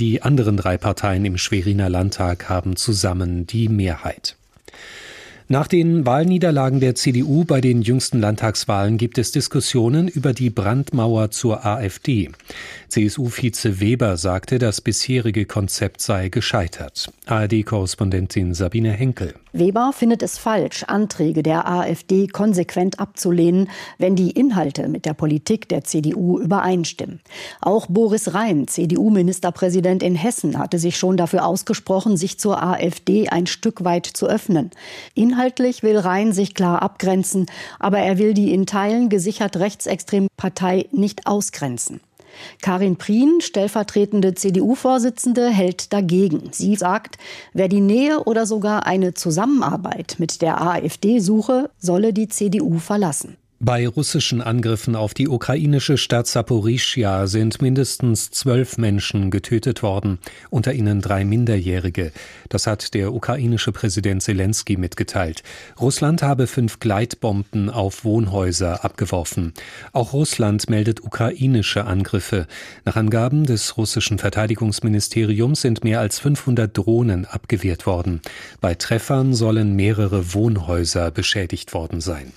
Die anderen 3 Parteien im Schweriner Landtag haben zusammen die Mehrheit. Nach den Wahlniederlagen der CDU bei den jüngsten Landtagswahlen gibt es Diskussionen über die Brandmauer zur AfD. CSU-Vize Weber sagte, das bisherige Konzept sei gescheitert. ARD-Korrespondentin Sabine Henkel. Weber findet es falsch, Anträge der AfD konsequent abzulehnen, wenn die Inhalte mit der Politik der CDU übereinstimmen. Auch Boris Rhein, CDU-Ministerpräsident in Hessen, hatte sich schon dafür ausgesprochen, sich zur AfD ein Stück weit zu öffnen. Inhaltlich will Rhein sich klar abgrenzen, aber er will die in Teilen gesichert rechtsextreme Partei nicht ausgrenzen. Karin Prien, stellvertretende CDU-Vorsitzende, hält dagegen. Sie sagt, wer die Nähe oder sogar eine Zusammenarbeit mit der AfD suche, solle die CDU verlassen. Bei russischen Angriffen auf die ukrainische Stadt Saporischschja sind mindestens 12 Menschen getötet worden, unter ihnen 3 Minderjährige. Das hat der ukrainische Präsident Selenskyj mitgeteilt. Russland habe 5 Gleitbomben auf Wohnhäuser abgeworfen. Auch Russland meldet ukrainische Angriffe. Nach Angaben des russischen Verteidigungsministeriums sind mehr als 500 Drohnen abgewehrt worden. Bei Treffern sollen mehrere Wohnhäuser beschädigt worden sein.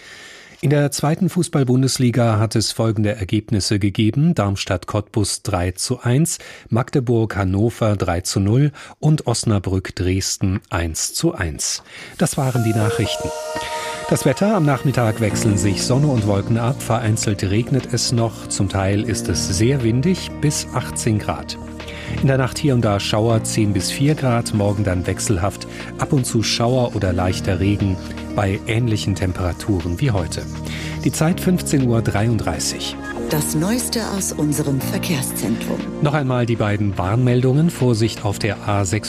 In der 2. Fußball-Bundesliga hat es folgende Ergebnisse gegeben: Darmstadt-Cottbus 3:1, Magdeburg-Hannover 3:0 und Osnabrück-Dresden 1:1. Das waren die Nachrichten. Das Wetter: Am Nachmittag wechseln sich Sonne und Wolken ab, vereinzelt regnet es noch, zum Teil ist es sehr windig, bis 18 Grad. In der Nacht hier und da Schauer 10 bis 4 Grad, morgen dann wechselhaft, ab und zu Schauer oder leichter Regen bei ähnlichen Temperaturen wie heute. Die Zeit 15:33 Uhr. Das Neueste aus unserem Verkehrszentrum. Noch einmal die beiden Warnmeldungen. Vorsicht auf der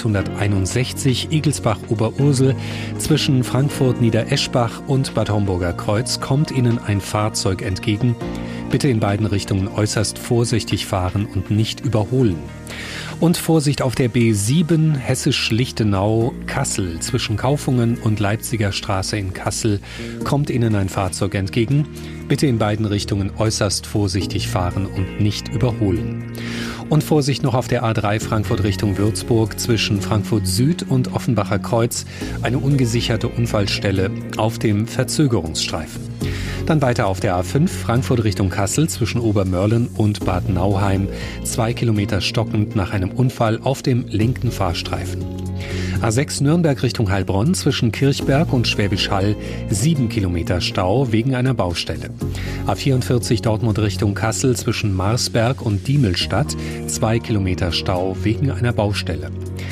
A661 Igelsbach-Oberursel. Zwischen Frankfurt-Niedereschbach und Bad Homburger Kreuz kommt Ihnen ein Fahrzeug entgegen. Bitte in beiden Richtungen äußerst vorsichtig fahren und nicht überholen. Und Vorsicht auf der B7 Hessisch-Lichtenau-Kassel. Zwischen Kaufungen und Leipziger Straße in Kassel kommt Ihnen ein Fahrzeug entgegen. Bitte in beiden Richtungen äußerst vorsichtig fahren und nicht überholen. Und Vorsicht noch auf der A3 Frankfurt Richtung Würzburg. Zwischen Frankfurt Süd und Offenbacher Kreuz eine ungesicherte Unfallstelle auf dem Verzögerungsstreifen. Dann weiter auf der A5 Frankfurt Richtung Kassel zwischen Obermörlen und Bad Nauheim. 2 Kilometer stockend nach einem Unfall auf dem linken Fahrstreifen. A6 Nürnberg Richtung Heilbronn zwischen Kirchberg und Schwäbisch Hall 7 Kilometer Stau wegen einer Baustelle. A44 Dortmund Richtung Kassel zwischen Marsberg und Diemelstadt 2 Kilometer Stau wegen einer Baustelle.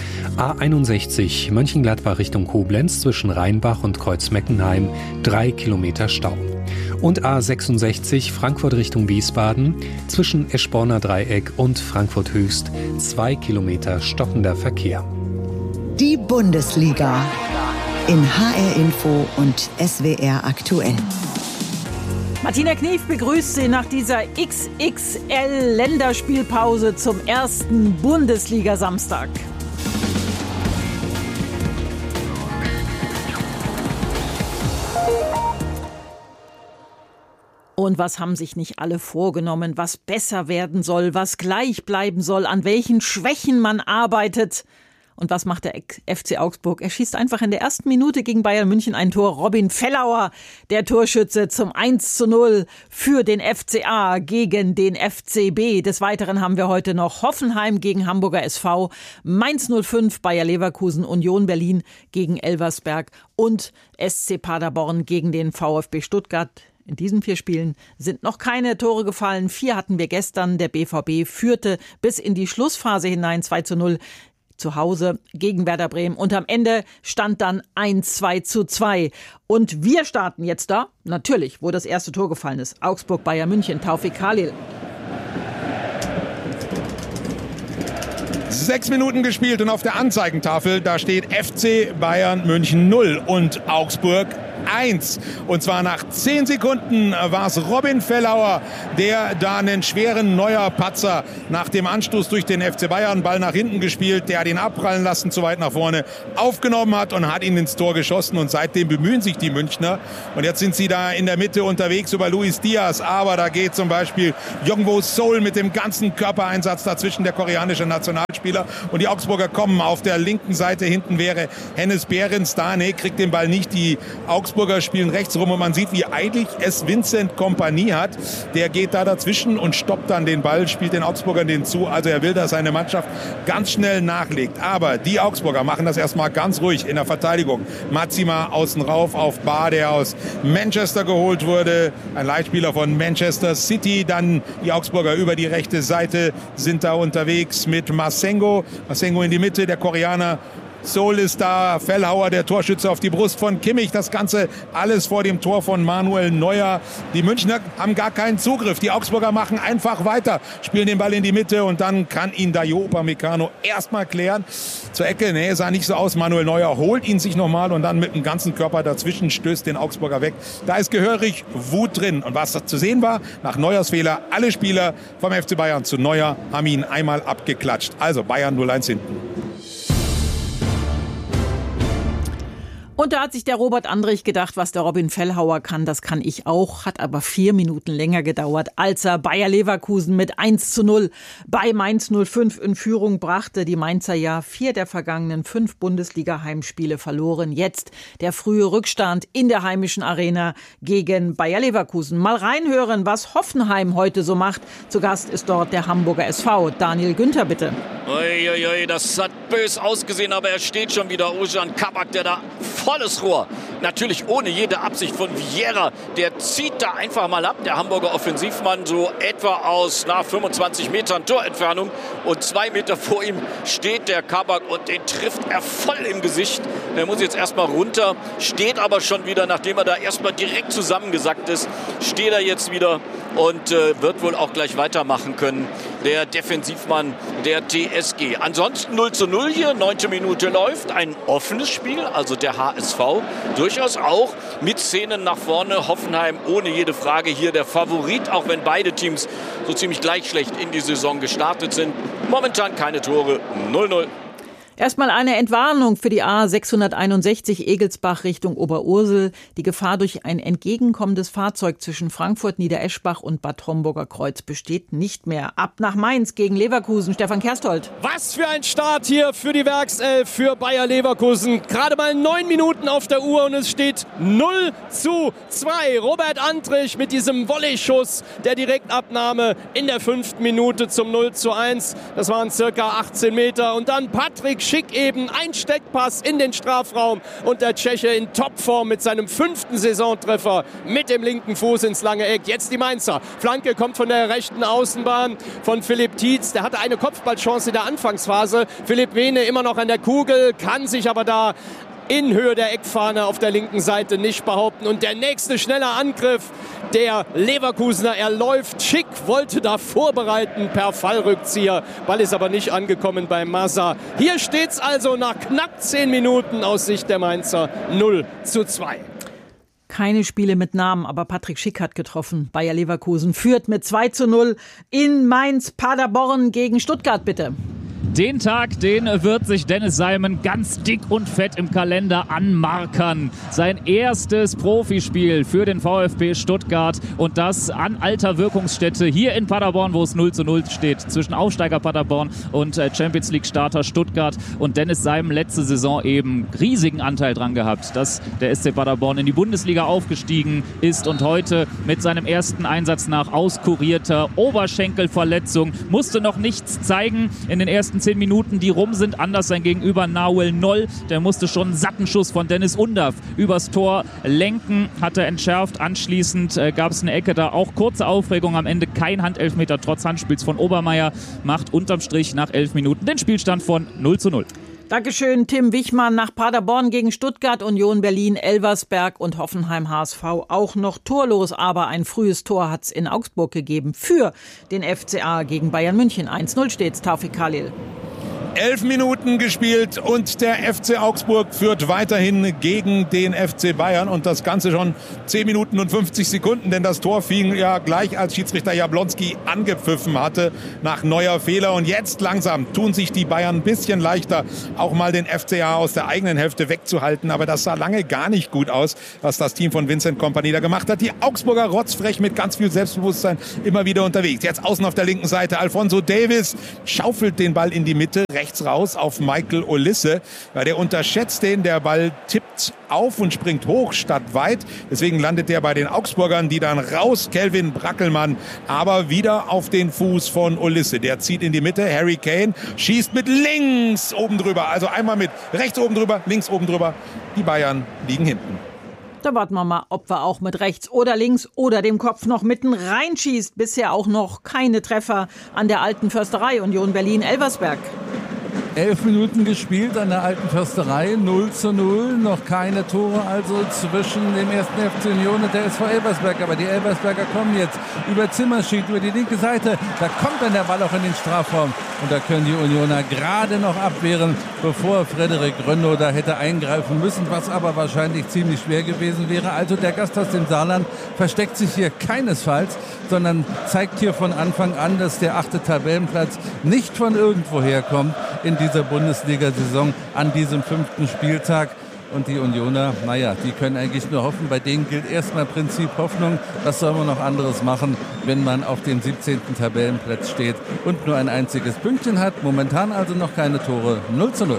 A61 Mönchengladbach Richtung Koblenz zwischen Rheinbach und Kreuzmeckenheim 3 Kilometer Stau. Und A66 Frankfurt Richtung Wiesbaden zwischen Eschborner Dreieck und Frankfurt Höchst 2 Kilometer stockender Verkehr. Die Bundesliga in HR Info und SWR aktuell. Martina Knief begrüßt Sie nach dieser XXL-Länderspielpause zum ersten Bundesliga-Samstag. Und was haben sich nicht alle vorgenommen, was besser werden soll, was gleich bleiben soll, an welchen Schwächen man arbeitet? Und was macht der FC Augsburg? Er schießt einfach in der ersten Minute gegen Bayern München ein Tor. Robin Fellauer, der Torschütze zum 1:0 für den FCA gegen den FCB. Des Weiteren haben wir heute noch Hoffenheim gegen Hamburger SV, Mainz 05, Bayer Leverkusen, Union Berlin gegen Elversberg und SC Paderborn gegen den VfB Stuttgart. In diesen 4 Spielen sind noch keine Tore gefallen. 4 hatten wir gestern. Der BVB führte bis in die Schlussphase hinein 2:0 zu Hause gegen Werder Bremen. Und am Ende stand dann ein 2:2. Und wir starten jetzt da, natürlich, wo das erste Tor gefallen ist. Augsburg, Bayern München, Taufik Khalil. 6 Minuten gespielt und auf der Anzeigentafel, da steht FC Bayern München 0 und Augsburg 1. Und zwar nach 10 Sekunden war es Robin Fellauer, der da einen schweren neuer Patzer nach dem Anstoß durch den FC Bayern, Ball nach hinten gespielt, der hat ihn abprallen lassen, zu weit nach vorne, aufgenommen hat und hat ihn ins Tor geschossen. Und seitdem bemühen sich die Münchner. Und jetzt sind sie da in der Mitte unterwegs über Luis Diaz. Aber da geht zum Beispiel Yongbo Seoul mit dem ganzen Körpereinsatz dazwischen, der koreanische Nationalspieler. Leihspieler. Und die Augsburger kommen auf der linken Seite. Hinten wäre Hennes Behrens da. Nee, kriegt den Ball nicht. Die Augsburger spielen rechts rum und man sieht, wie eilig es Vincent Kompanie hat. Der geht da dazwischen und stoppt dann den Ball, spielt den Augsburgern den zu. Also er will, dass seine Mannschaft ganz schnell nachlegt. Aber die Augsburger machen das erstmal ganz ruhig in der Verteidigung. Mazima außen rauf auf Bar, der aus Manchester geholt wurde. Ein Leihspieler von Manchester City. Dann die Augsburger über die rechte Seite sind da unterwegs mit Masengo. Masengo in die Mitte, der Koreaner. Sol ist da, Fellhauer, der Torschütze auf die Brust von Kimmich. Das Ganze alles vor dem Tor von Manuel Neuer. Die Münchner haben gar keinen Zugriff. Die Augsburger machen einfach weiter, spielen den Ball in die Mitte und dann kann ihn Dayo Upamecano erstmal klären. Zur Ecke, nee, sah nicht so aus. Manuel Neuer holt ihn sich nochmal und dann mit dem ganzen Körper dazwischen stößt den Augsburger weg. Da ist gehörig Wut drin. Und was zu sehen war, nach Neuers Fehler, alle Spieler vom FC Bayern zu Neuer haben ihn einmal abgeklatscht. Also Bayern 0-1 hinten. Und da hat sich der Robert Andrich gedacht, was der Robin Fellhauer kann, das kann ich auch. Hat aber 4 Minuten länger gedauert, als er Bayer Leverkusen mit 1:0 bei Mainz 05 in Führung brachte. Die Mainzer ja 4 der vergangenen 5 Bundesliga-Heimspiele verloren. Jetzt der frühe Rückstand in der heimischen Arena gegen Bayer Leverkusen. Mal reinhören, was Hoffenheim heute so macht. Zu Gast ist dort der Hamburger SV. Daniel Günther, bitte. Uiuiui, das hat bös ausgesehen, aber er steht schon wieder. Ozan Kabak, der da volles Rohr. Natürlich ohne jede Absicht von Vieira. Der zieht da einfach mal ab. Der Hamburger Offensivmann so etwa aus 25 Metern Torentfernung. Und 2 Meter vor ihm steht der Kabak und den trifft er voll im Gesicht. Er muss jetzt erstmal runter, steht aber schon wieder, nachdem er da erstmal direkt zusammengesackt ist, steht er jetzt wieder und wird wohl auch gleich weitermachen können. Der Defensivmann der TSG. Ansonsten 0:0 hier, 9. Minute läuft. Ein offenes Spiel, also der HSV durchaus auch mit Szenen nach vorne. Hoffenheim ohne jede Frage hier der Favorit, auch wenn beide Teams so ziemlich gleich schlecht in die Saison gestartet sind. Momentan keine Tore, 0:0. Erstmal eine Entwarnung für die A661 Egelsbach Richtung Oberursel. Die Gefahr durch ein entgegenkommendes Fahrzeug zwischen Frankfurt, Niedereschbach und Bad Homburger Kreuz besteht nicht mehr. Ab nach Mainz gegen Leverkusen. Stefan Kersthold. Was für ein Start hier für die Werkself für Bayer Leverkusen. Gerade mal 9 Minuten auf der Uhr und es steht 0:2. Robert Andrich mit diesem Volley-Schuss der Direktabnahme in der 5. Minute zum 0:1. Das waren circa 18 Meter. Und dann Patrick Schick eben, ein Steckpass in den Strafraum und der Tscheche in Topform mit seinem 5. Saisontreffer mit dem linken Fuß ins lange Eck. Jetzt die Mainzer. Flanke kommt von der rechten Außenbahn von Philipp Tietz. Der hatte eine Kopfballchance in der Anfangsphase. Philipp Wehne immer noch an der Kugel, kann sich aber da in Höhe der Eckfahne auf der linken Seite nicht behaupten. Und der nächste schnelle Angriff der Leverkusener, er läuft. Schick wollte da vorbereiten per Fallrückzieher. Ball ist aber nicht angekommen bei Massa. Hier steht's also nach knapp 10 Minuten aus Sicht der Mainzer 0:2. Keine Spiele mit Namen, aber Patrick Schick hat getroffen. Bayer Leverkusen führt mit 2:0 in Mainz. Paderborn gegen Stuttgart, bitte. Den Tag, den wird sich Dennis Seimen ganz dick und fett im Kalender anmarkern. Sein erstes Profispiel für den VfB Stuttgart und das an alter Wirkungsstätte hier in Paderborn, wo es 0:0 steht zwischen Aufsteiger Paderborn und Champions League Starter Stuttgart. Und Dennis Seimen letzte Saison eben riesigen Anteil dran gehabt, dass der SC Paderborn in die Bundesliga aufgestiegen ist und heute mit seinem ersten Einsatz nach auskurierter Oberschenkelverletzung musste noch nichts zeigen in den ersten 10 Minuten, die rum sind. Anders sein Gegenüber Nahuel Noll. Der musste schon einen satten Schuss von Dennis Undav übers Tor lenken, hat er entschärft. Anschließend gab es eine Ecke, da auch kurze Aufregung. Am Ende kein Handelfmeter trotz Handspiels von Obermeier. Macht unterm Strich nach 11 Minuten den Spielstand von 0:0. Dankeschön, Tim Wichmann. Nach Paderborn gegen Stuttgart, Union Berlin, Elversberg und Hoffenheim HSV auch noch torlos. Aber ein frühes Tor hat es in Augsburg gegeben für den FCA gegen Bayern München. 1:0 steht's, Taufik Khalil. 11 Minuten gespielt und der FC Augsburg führt weiterhin gegen den FC Bayern und das Ganze schon 10 Minuten und 50 Sekunden, denn das Tor fing ja gleich, als Schiedsrichter Jablonski angepfiffen hatte nach neuer Fehler und jetzt langsam tun sich die Bayern ein bisschen leichter, auch mal den FCA aus der eigenen Hälfte wegzuhalten, aber das sah lange gar nicht gut aus, was das Team von Vincent Kompany da gemacht hat. Die Augsburger rotzfrech mit ganz viel Selbstbewusstsein immer wieder unterwegs. Jetzt außen auf der linken Seite Alphonso Davies schaufelt den Ball in die Mitte, rechts raus auf Michael Olisse. Ja, der unterschätzt den, der Ball tippt auf und springt hoch statt weit. Deswegen landet der bei den Augsburgern, die dann raus, Kelvin Brackelmann, aber wieder auf den Fuß von Olisse. Der zieht in die Mitte, Harry Kane schießt mit links oben drüber. Also einmal mit rechts oben drüber, links oben drüber. Die Bayern liegen hinten. Da warten wir mal, ob wir auch mit rechts oder links oder dem Kopf noch mitten reinschießt. Bisher auch noch keine Treffer an der Alten Försterei. Union Berlin-Elversberg. 11 Minuten gespielt an der Alten Försterei, 0:0, noch keine Tore also zwischen dem 1. FC Union und der SV Elversberg. Aber die Elversberger kommen jetzt über Zimmerschied, über die linke Seite. Da kommt dann der Ball auch in den Strafraum. Und da können die Unioner gerade noch abwehren, bevor Frederik Rönno da hätte eingreifen müssen, was aber wahrscheinlich ziemlich schwer gewesen wäre. Also der Gast aus dem Saarland versteckt sich hier keinesfalls, sondern zeigt hier von Anfang an, dass der 8. Tabellenplatz nicht von irgendwoher kommt in dieser Bundesliga-Saison an diesem 5. Spieltag. Und die Unioner, die können eigentlich nur hoffen. Bei denen gilt erstmal Prinzip Hoffnung. Was soll man noch anderes machen, wenn man auf dem 17. Tabellenplatz steht und nur ein einziges Pünktchen hat? Momentan also noch keine Tore. 0:0.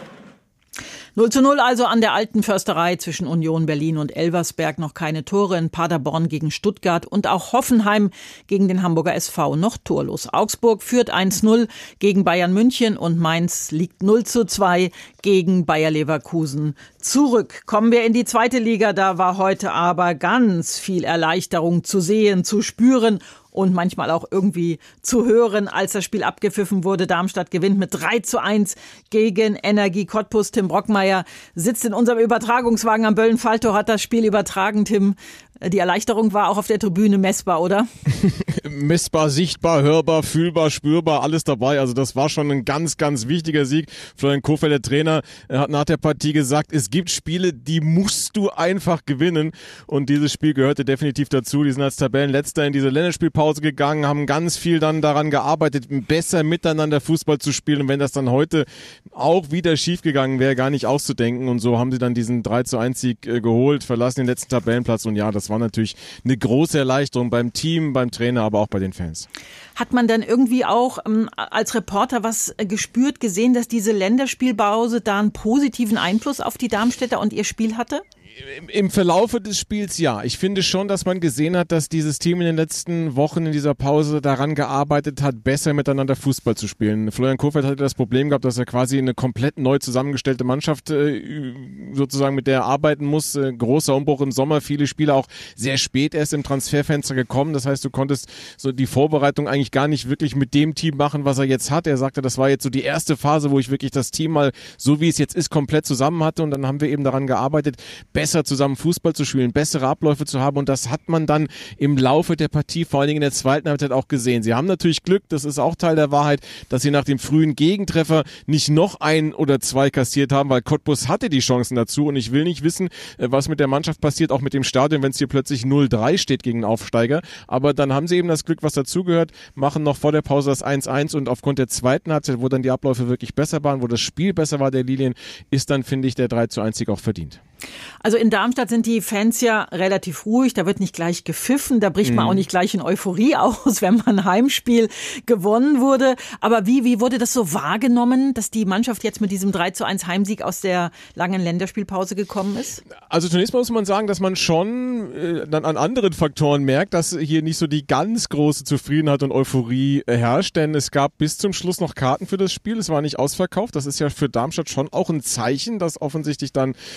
0:0 also an der Alten Försterei zwischen Union Berlin und Elversberg. Noch keine Tore in Paderborn gegen Stuttgart und auch Hoffenheim gegen den Hamburger SV noch torlos. Augsburg führt 1:0 gegen Bayern München und Mainz liegt 0:2 gegen Bayer Leverkusen zurück. Kommen wir in die zweite Liga. Da war heute aber ganz viel Erleichterung zu sehen, zu spüren und manchmal auch irgendwie zu hören, als das Spiel abgepfiffen wurde. Darmstadt gewinnt mit 3:1 gegen Energie Cottbus. Tim Brockmeier sitzt in unserem Übertragungswagen am Böllen-Falltor, hat das Spiel übertragen. Tim, die Erleichterung war auch auf der Tribüne messbar, oder? Messbar, sichtbar, hörbar, fühlbar, spürbar, alles dabei. Also das war schon ein ganz, ganz wichtiger Sieg. Florian Kohfeldt, der Trainer, hat nach der Partie gesagt, es gibt Spiele, die musst du einfach gewinnen. Und dieses Spiel gehörte definitiv dazu. Die sind als Tabellenletzter in diese Länderspielpause gegangen, haben ganz viel dann daran gearbeitet, besser miteinander Fußball zu spielen. Und wenn das dann heute auch wieder schiefgegangen wäre, gar nicht auszudenken. Und so haben sie dann diesen 3:1 Sieg geholt, verlassen den letzten Tabellenplatz. Und ja, das war natürlich eine große Erleichterung beim Team, beim Trainer, aber auch bei den Fans. Hat man dann irgendwie auch als Reporter was gespürt, gesehen, dass diese Länderspielpause da einen positiven Einfluss auf die Darmstädter und ihr Spiel hatte? Im Verlaufe des Spiels ja. Ich finde schon, dass man gesehen hat, dass dieses Team in den letzten Wochen in dieser Pause daran gearbeitet hat, besser miteinander Fußball zu spielen. Florian Kohfeldt hatte das Problem gehabt, dass er quasi eine komplett neu zusammengestellte Mannschaft sozusagen mit der er arbeiten muss. Großer Umbruch im Sommer, viele Spieler auch sehr spät erst im Transferfenster gekommen. Das heißt, du konntest so die Vorbereitung eigentlich gar nicht wirklich mit dem Team machen, was er jetzt hat. Er sagte, das war jetzt so die erste Phase, wo ich wirklich das Team mal so wie es jetzt ist komplett zusammen hatte und dann haben wir eben daran gearbeitet, besser zusammen Fußball zu spielen, bessere Abläufe zu haben und das hat man dann im Laufe der Partie, vor allen Dingen in der zweiten Halbzeit auch gesehen. Sie haben natürlich Glück, das ist auch Teil der Wahrheit, dass sie nach dem frühen Gegentreffer nicht noch 1 oder 2 kassiert haben, weil Cottbus hatte die Chancen dazu und ich will nicht wissen, was mit der Mannschaft passiert, auch mit dem Stadion, wenn es hier plötzlich 0:3 steht gegen einen Aufsteiger, aber dann haben sie eben das Glück, was dazugehört, machen noch vor der Pause das 1:1 und aufgrund der zweiten Halbzeit, wo dann die Abläufe wirklich besser waren, wo das Spiel besser war der Lilien, ist dann, finde ich, der 3:1 Sieg auch verdient. Also in Darmstadt sind die Fans ja relativ ruhig, da wird nicht gleich gepfiffen, da bricht man auch nicht gleich in Euphorie aus, wenn man ein Heimspiel gewonnen wurde. Aber wie wurde das so wahrgenommen, dass die Mannschaft jetzt mit diesem 3:1 Heimsieg aus der langen Länderspielpause gekommen ist? Also zunächst mal muss man sagen, dass man schon dann an anderen Faktoren merkt, dass hier nicht so die ganz große Zufriedenheit und Euphorie herrscht, denn es gab bis zum Schluss noch Karten für das Spiel, es war nicht ausverkauft. Das ist ja für Darmstadt schon auch ein Zeichen, dass offensichtlich dann nicht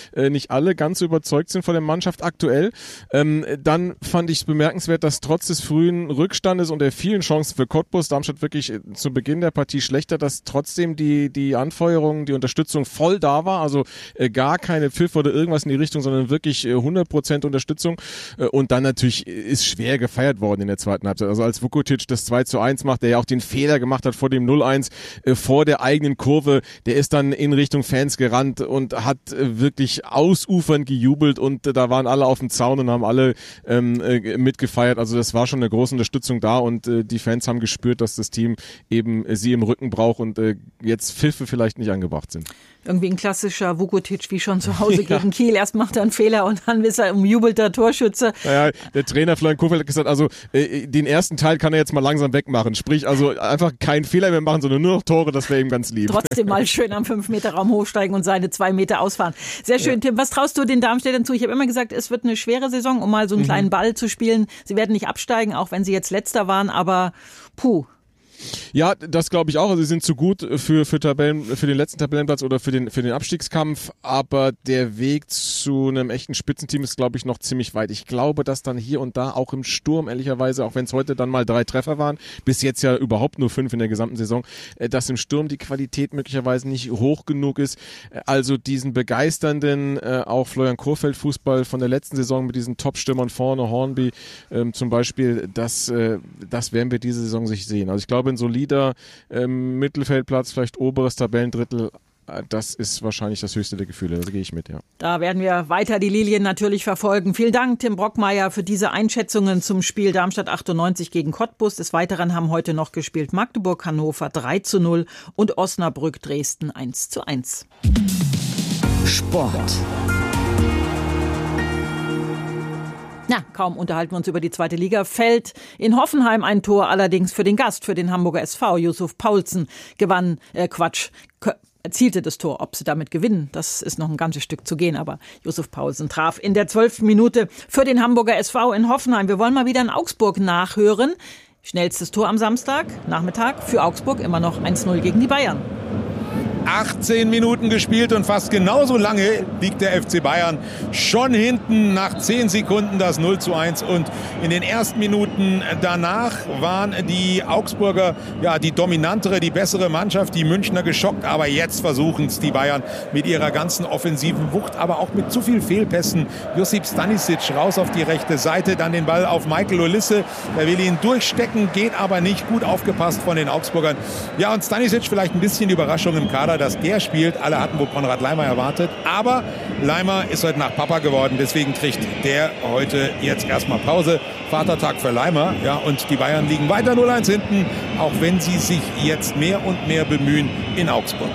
nicht alle ganz so überzeugt sind von der Mannschaft aktuell. Dann fand ich es bemerkenswert, dass trotz des frühen Rückstandes und der vielen Chancen für Cottbus, Darmstadt wirklich zu Beginn der Partie schlechter, dass trotzdem die Anfeuerung, die Unterstützung voll da war, also gar keine Pfiff oder irgendwas in die Richtung, sondern wirklich 100% Unterstützung. Und dann natürlich ist schwer gefeiert worden in der zweiten Halbzeit. Also als Vukotic das 2:1 macht, der ja auch den Fehler gemacht hat vor dem 0:1 vor der eigenen Kurve, der ist dann in Richtung Fans gerannt und hat wirklich ausufernd gejubelt und da waren alle auf dem Zaun und haben alle mitgefeiert. Also das war schon eine große Unterstützung da und die Fans haben gespürt, dass das Team eben sie im Rücken braucht und jetzt Pfiffe vielleicht nicht angebracht sind. Irgendwie ein klassischer Vukotic wie schon zu Hause gegen Kiel. Erst macht er einen Fehler und dann ist er umjubelter Torschütze. Naja, der Trainer Florian Kohfeldt hat gesagt, also den ersten Teil kann er jetzt mal langsam wegmachen. Sprich, also einfach keinen Fehler mehr machen, sondern nur noch Tore, das wäre ihm ganz lieb. Trotzdem mal schön am 5-Meter-Raum hochsteigen und seine 2 Meter ausfahren. Sehr schön, Tim. Was traust du den Darmstädtern zu? Ich habe immer gesagt, es wird eine schwere Saison, um mal so einen kleinen Ball zu spielen. Sie werden nicht absteigen, auch wenn sie jetzt Letzter waren, aber puh. Ja, das glaube ich auch. Also sie sind zu gut für den letzten Tabellenplatz oder für den Abstiegskampf, aber der Weg zu einem echten Spitzenteam ist, glaube ich, noch ziemlich weit. Ich glaube, dass dann hier und da auch im Sturm, ehrlicherweise, auch wenn es heute dann mal 3 Treffer waren, bis jetzt ja überhaupt nur 5 in der gesamten Saison, dass im Sturm die Qualität möglicherweise nicht hoch genug ist. Also diesen begeisternden, auch Florian Kohfeldt Fußball von der letzten Saison mit diesen Top-Stürmern vorne, Hornby zum Beispiel, das werden wir diese Saison sich sehen. Also ich glaube, ein solider Mittelfeldplatz, vielleicht oberes Tabellendrittel, das ist wahrscheinlich das höchste der Gefühle, da gehe ich mit, ja. Da werden wir weiter die Lilien natürlich verfolgen. Vielen Dank, Tim Brockmeier, für diese Einschätzungen zum Spiel Darmstadt 98 gegen Cottbus. Des Weiteren haben heute noch gespielt Magdeburg, Hannover 3:0 und Osnabrück, Dresden 1:1. Sport. Na, kaum unterhalten wir uns über die zweite Liga. Fällt in Hoffenheim ein Tor, allerdings für den Gast, für den Hamburger SV. Yusuf Paulsen erzielte das Tor. Ob sie damit gewinnen, das ist noch ein ganzes Stück zu gehen. Aber Yusuf Paulsen traf in der 12. Minute für den Hamburger SV in Hoffenheim. Wir wollen mal wieder in Augsburg nachhören. Schnellstes Tor am Nachmittag für Augsburg, immer noch 1:0 gegen die Bayern. 18 Minuten gespielt und fast genauso lange liegt der FC Bayern schon hinten. Nach 10 Sekunden das 0:1 und in den ersten Minuten danach waren die Augsburger ja die dominantere, die bessere Mannschaft, die Münchner geschockt, aber jetzt versuchen es die Bayern mit ihrer ganzen offensiven Wucht, aber auch mit zu viel Fehlpässen. Josip Stanisic raus auf die rechte Seite, dann den Ball auf Michael Olisse, der will ihn durchstecken, geht aber nicht, gut aufgepasst von den Augsburgern. Ja, und Stanisic vielleicht ein bisschen die Überraschung im Kader, dass der spielt. Alle hatten wohl Konrad Laimer erwartet. Aber Laimer ist heute Nacht Papa geworden. Deswegen kriegt der heute jetzt erstmal Pause. Vatertag für Laimer. Ja, und die Bayern liegen weiter 0:1 hinten, auch wenn sie sich jetzt mehr und mehr bemühen in Augsburg.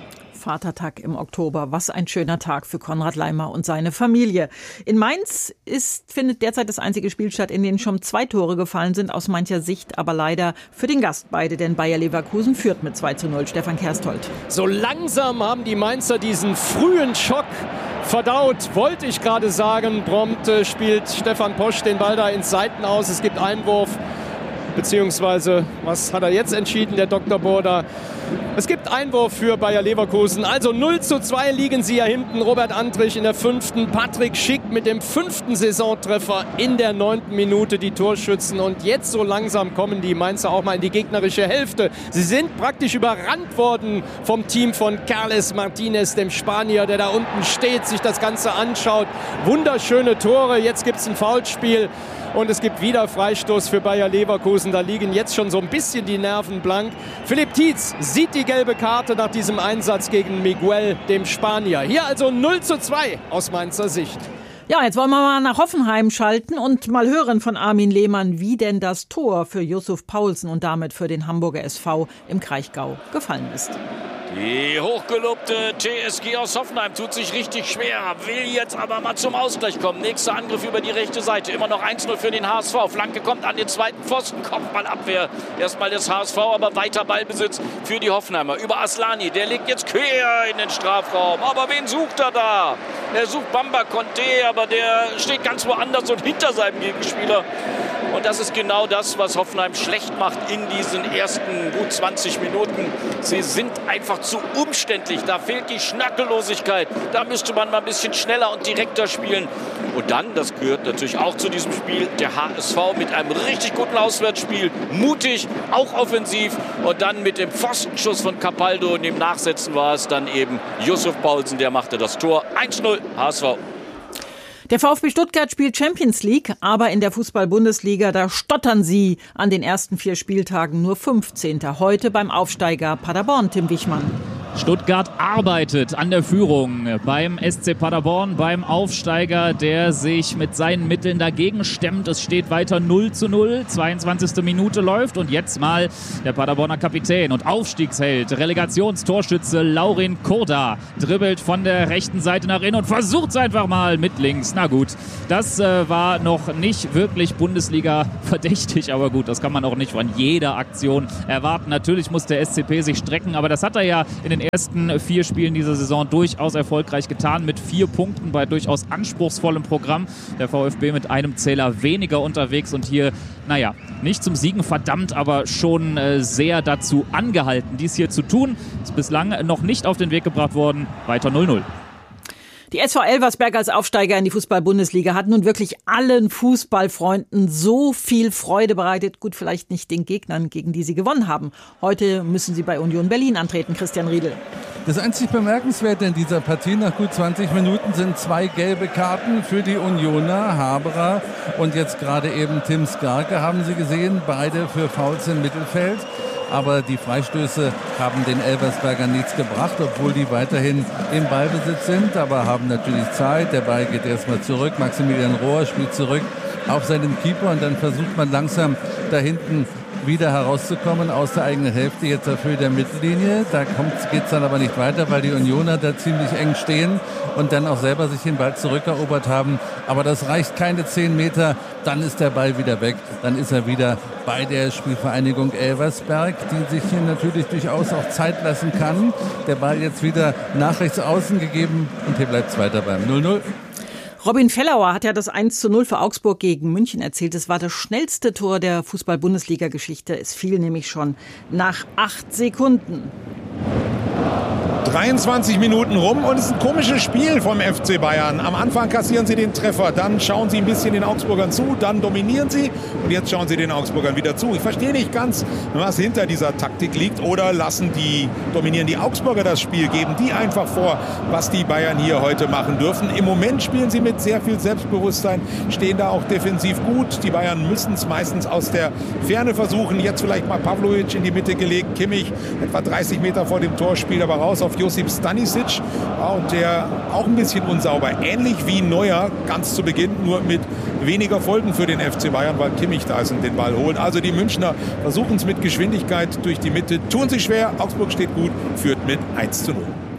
Vatertag im Oktober. Was ein schöner Tag für Konrad Laimer und seine Familie. In Mainz findet derzeit das einzige Spiel statt, in dem schon 2 Tore gefallen sind, aus mancher Sicht aber leider für den Gast beide, denn Bayer Leverkusen führt mit 2:0. Stefan Kersthold. So langsam haben die Mainzer diesen frühen Schock verdaut, wollte ich gerade sagen. Prompt spielt Stefan Posch den Ball da ins Seitenaus. Es gibt Einwurf. Beziehungsweise, was hat er jetzt entschieden, der Dr. Burda? Es gibt Einwurf für Bayer Leverkusen. Also 0:2 liegen sie ja hinten. Robert Andrich in der 5. Patrick Schick mit dem 5. Saisontreffer in der 9. Minute, die Torschützen. Und jetzt so langsam kommen die Mainzer auch mal in die gegnerische Hälfte. Sie sind praktisch überrannt worden vom Team von Carles Martinez, dem Spanier, der da unten steht, sich das Ganze anschaut. Wunderschöne Tore. Jetzt gibt es ein Foulspiel. Und es gibt wieder Freistoß für Bayer Leverkusen. Da liegen jetzt schon so ein bisschen die Nerven blank. Philipp Tietz sieht die gelbe Karte nach diesem Einsatz gegen Miguel, dem Spanier. Hier also 0:2 aus Mainzer Sicht. Ja, jetzt wollen wir mal nach Hoffenheim schalten und mal hören von Armin Lehmann, wie denn das Tor für Yusuf Paulsen und damit für den Hamburger SV im Kraichgau gefallen ist. Die hochgelobte TSG aus Hoffenheim tut sich richtig schwer, will jetzt aber mal zum Ausgleich kommen. Nächster Angriff über die rechte Seite, immer noch 1:0 für den HSV. Flanke kommt an den zweiten Pfosten, Kopfballabwehr. Erstmal des HSV, aber weiter Ballbesitz für die Hoffenheimer. Über Aslani, der legt jetzt quer in den Strafraum. Aber wen sucht er da? Er sucht Bamba Conte, aber der steht ganz woanders und hinter seinem Gegenspieler. Und das ist genau das, was Hoffenheim schlecht macht in diesen ersten gut 20 Minuten. Sie sind einfach zu umständlich. Da fehlt die Schnörkellosigkeit. Da müsste man mal ein bisschen schneller und direkter spielen. Und dann, das gehört natürlich auch zu diesem Spiel, der HSV mit einem richtig guten Auswärtsspiel. Mutig, auch offensiv. Und dann mit dem Pfostenschuss von Capaldo und dem Nachsetzen war es dann eben Yusuf Paulsen, der machte das Tor. 1-0 HSV. Der VfB Stuttgart spielt Champions League, aber in der Fußball-Bundesliga, da stottern sie an den ersten 4 Spieltagen nur 15. Heute beim Aufsteiger Paderborn, Tim Wichmann. Stuttgart arbeitet an der Führung beim SC Paderborn, beim Aufsteiger, der sich mit seinen Mitteln dagegen stemmt. Es steht weiter 0:0, 22. Minute läuft und jetzt mal der Paderborner Kapitän und Aufstiegsheld, Relegationstorschütze Laurin Korda dribbelt von der rechten Seite nach innen und versucht es einfach mal mit links. Na gut, das war noch nicht wirklich Bundesliga verdächtig, aber gut, das kann man auch nicht von jeder Aktion erwarten. Natürlich muss der SCP sich strecken, aber das hat er ja in den ersten 4 Spielen dieser Saison durchaus erfolgreich getan, mit 4 Punkten bei durchaus anspruchsvollem Programm. Der VfB mit einem Zähler weniger unterwegs und hier, naja, nicht zum Siegen verdammt, aber schon sehr dazu angehalten, dies hier zu tun. Ist bislang noch nicht auf den Weg gebracht worden. Weiter 0:0. Die SV Elversberg als Aufsteiger in die Fußball-Bundesliga hat nun wirklich allen Fußballfreunden so viel Freude bereitet. Gut, vielleicht nicht den Gegnern, gegen die sie gewonnen haben. Heute müssen sie bei Union Berlin antreten, Christian Riedel. Das einzig Bemerkenswerte in dieser Partie nach gut 20 Minuten sind 2 gelbe Karten für die Unioner, Haberer und jetzt gerade eben Tim Skarke, haben Sie gesehen, beide für Fouls im Mittelfeld. Aber die Freistöße haben den Elversbergern nichts gebracht, obwohl die weiterhin im Ballbesitz sind, aber haben natürlich Zeit. Der Ball geht erstmal zurück. Maximilian Rohr spielt zurück auf seinen Keeper und dann versucht man langsam da hinten wieder herauszukommen aus der eigenen Hälfte, jetzt dafür der Mittellinie. Da geht es dann aber nicht weiter, weil die Unioner da ziemlich eng stehen und dann auch selber sich den Ball zurückerobert haben. Aber das reicht keine 10 Meter, dann ist der Ball wieder weg. Dann ist er wieder bei der Spielvereinigung Elversberg, die sich hier natürlich durchaus auch Zeit lassen kann. Der Ball jetzt wieder nach rechts außen gegeben und hier bleibt es weiter beim 0:0. Robin Fellauer hat ja das 1:0 für Augsburg gegen München erzielt. Es war das schnellste Tor der Fußball-Bundesliga-Geschichte. Es fiel nämlich schon nach 8 Sekunden. 23 Minuten rum und es ist ein komisches Spiel vom FC Bayern. Am Anfang kassieren sie den Treffer, dann schauen sie ein bisschen den Augsburgern zu, dann dominieren sie und jetzt schauen sie den Augsburgern wieder zu. Ich verstehe nicht ganz, was hinter dieser Taktik liegt, oder dominieren die Augsburger das Spiel, geben die einfach vor, was die Bayern hier heute machen dürfen. Im Moment spielen sie mit sehr viel Selbstbewusstsein, stehen da auch defensiv gut. Die Bayern müssen es meistens aus der Ferne versuchen. Jetzt vielleicht mal Pavlovic in die Mitte gelegt, Kimmich etwa 30 Meter vor dem Tor, spielt aber raus auf Josip Stanisic, und der auch ein bisschen unsauber. Ähnlich wie Neuer ganz zu Beginn, nur mit weniger Folgen für den FC Bayern, weil Kimmich da ist und den Ball holt. Also die Münchner versuchen es mit Geschwindigkeit durch die Mitte, tun sich schwer. Augsburg steht gut, führt mit 1:0.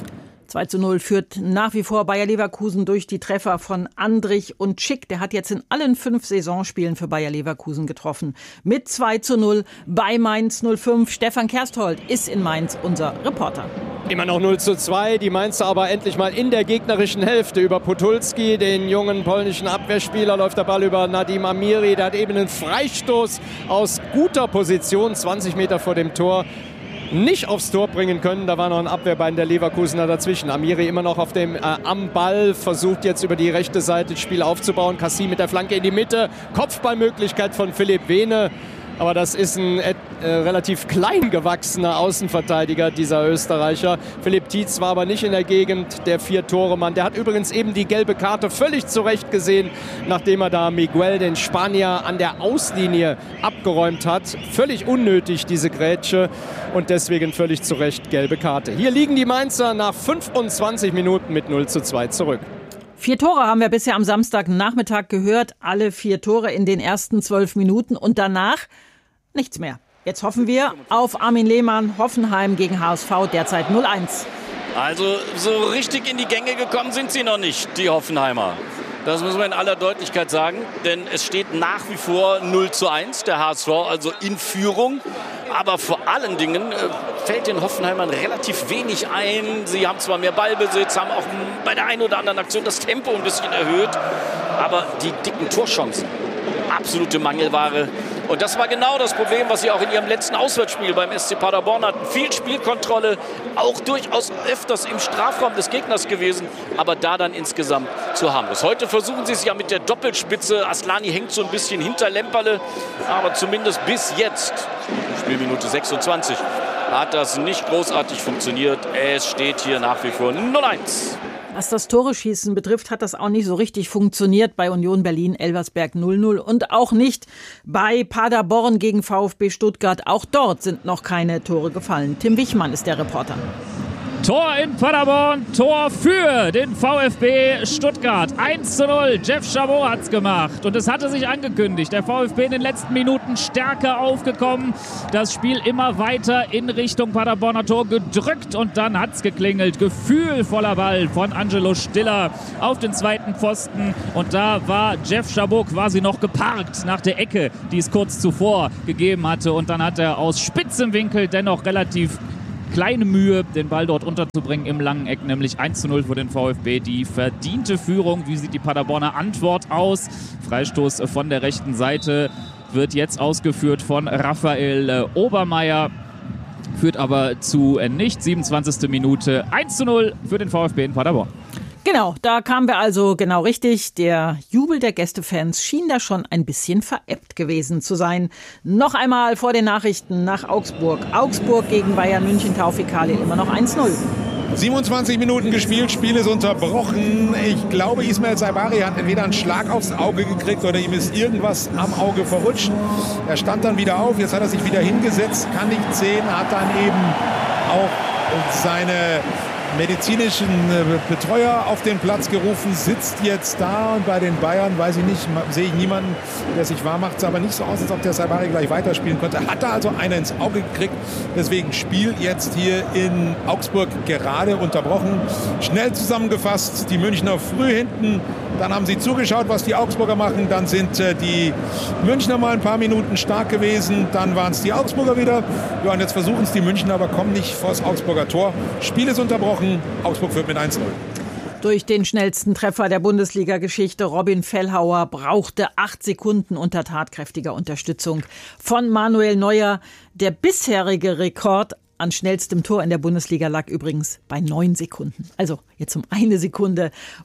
2:0 führt nach wie vor Bayer Leverkusen durch die Treffer von Andrich und Schick. Der hat jetzt in allen 5 Saisonspielen für Bayer Leverkusen getroffen. Mit 2:0 bei Mainz 05. Stefan Kersthold ist in Mainz unser Reporter. Immer noch 0:2, die Mainzer aber endlich mal in der gegnerischen Hälfte. Über Podolski, den jungen polnischen Abwehrspieler, läuft der Ball über Nadim Amiri. Der hat eben einen Freistoß aus guter Position, 20 Meter vor dem Tor, nicht aufs Tor bringen können. Da war noch ein Abwehrbein der Leverkusener dazwischen. Amiri immer noch am Ball, versucht jetzt über die rechte Seite das Spiel aufzubauen. Kassim mit der Flanke in die Mitte. Kopfballmöglichkeit von Philipp Wehne. Aber das ist ein relativ klein gewachsener Außenverteidiger, dieser Österreicher. Philipp Tietz war aber nicht in der Gegend, der 4-Tore-Mann. Der hat übrigens eben die gelbe Karte völlig zurecht gesehen, nachdem er da Miguel, den Spanier, an der Auslinie abgeräumt hat. Völlig unnötig, diese Grätsche, und deswegen völlig zu Recht gelbe Karte. Hier liegen die Mainzer nach 25 Minuten mit 0:2 zurück. 4 Tore haben wir bisher am Samstagnachmittag gehört. Alle 4 Tore in den ersten 12 Minuten und danach nichts mehr. Jetzt hoffen wir auf Armin Lehmann, Hoffenheim gegen HSV, derzeit 0:1. Also so richtig in die Gänge gekommen sind sie noch nicht, die Hoffenheimer. Das müssen wir in aller Deutlichkeit sagen, denn es steht nach wie vor 0:1, der HSV also in Führung. Aber vor allen Dingen fällt den Hoffenheimern relativ wenig ein. Sie haben zwar mehr Ballbesitz, haben auch bei der einen oder anderen Aktion das Tempo ein bisschen erhöht, aber die dicken Torchancen absolute Mangelware. Und das war genau das Problem, was sie auch in ihrem letzten Auswärtsspiel beim SC Paderborn hatten. Viel Spielkontrolle, auch durchaus öfters im Strafraum des Gegners gewesen, aber da dann insgesamt zu harmlos. Heute versuchen sie es ja mit der Doppelspitze. Aslani hängt so ein bisschen hinter Lemperle, aber zumindest bis jetzt, Spielminute 26, hat das nicht großartig funktioniert. Es steht hier nach wie vor 0-1. Was das Tore-Schießen betrifft, hat das auch nicht so richtig funktioniert bei Union Berlin-Elversberg 0-0 und auch nicht bei Paderborn gegen VfB Stuttgart. Auch dort sind noch keine Tore gefallen. Tim Wichmann ist der Reporter. Tor in Paderborn, Tor für den VfB Stuttgart. 1:0, Jeff Chabot hat's gemacht. Und es hatte sich angekündigt, der VfB in den letzten Minuten stärker aufgekommen. Das Spiel immer weiter in Richtung Paderborner Tor gedrückt und dann hat's geklingelt. Gefühlvoller Ball von Angelo Stiller auf den zweiten Pfosten. Und da war Jeff Chabot quasi noch geparkt nach der Ecke, die es kurz zuvor gegeben hatte. Und dann hat er aus spitzem Winkel dennoch relativ kleine Mühe, den Ball dort unterzubringen im langen Eck, nämlich 1:0 für den VfB. Die verdiente Führung. Wie sieht die Paderborner Antwort aus? Freistoß von der rechten Seite wird jetzt ausgeführt von Raphael Obermeier, führt aber zu nichts. 27. Minute, 1:0 für den VfB in Paderborn. Genau, da kamen wir also genau richtig. Der Jubel der Gästefans schien da schon ein bisschen verebbt gewesen zu sein. Noch einmal vor den Nachrichten nach Augsburg. Augsburg gegen Bayern München, Taufik Khalil, immer noch 1:0. 27 Minuten gespielt, Spiel ist unterbrochen. Ich glaube, Ismail Saibari hat entweder einen Schlag aufs Auge gekriegt oder ihm ist irgendwas am Auge verrutscht. Er stand dann wieder auf, jetzt hat er sich wieder hingesetzt, kann nicht sehen, hat dann eben auch seine medizinischen Betreuer auf den Platz gerufen, sitzt jetzt da und bei den Bayern, weiß ich nicht, sehe ich niemanden, der sich warm macht. Es sah aber nicht so aus, als ob der Saibari gleich weiterspielen konnte. Hat er also einer ins Auge gekriegt, deswegen Spiel jetzt hier in Augsburg gerade unterbrochen. Schnell zusammengefasst, die Münchner früh hinten, dann haben sie zugeschaut, was die Augsburger machen, dann sind die Münchner mal ein paar Minuten stark gewesen, dann waren es die Augsburger wieder. Ja, und jetzt versuchen es die Münchner, aber kommen nicht vors Augsburger Tor. Spiel ist unterbrochen. Augsburg führt mit 1:0. Durch den schnellsten Treffer der Bundesliga-Geschichte, Robin Fellhauer, brauchte 8 Sekunden unter tatkräftiger Unterstützung von Manuel Neuer. Der bisherige Rekord an schnellstem Tor in der Bundesliga lag übrigens bei 9 Sekunden. Also jetzt um 1 Sekunde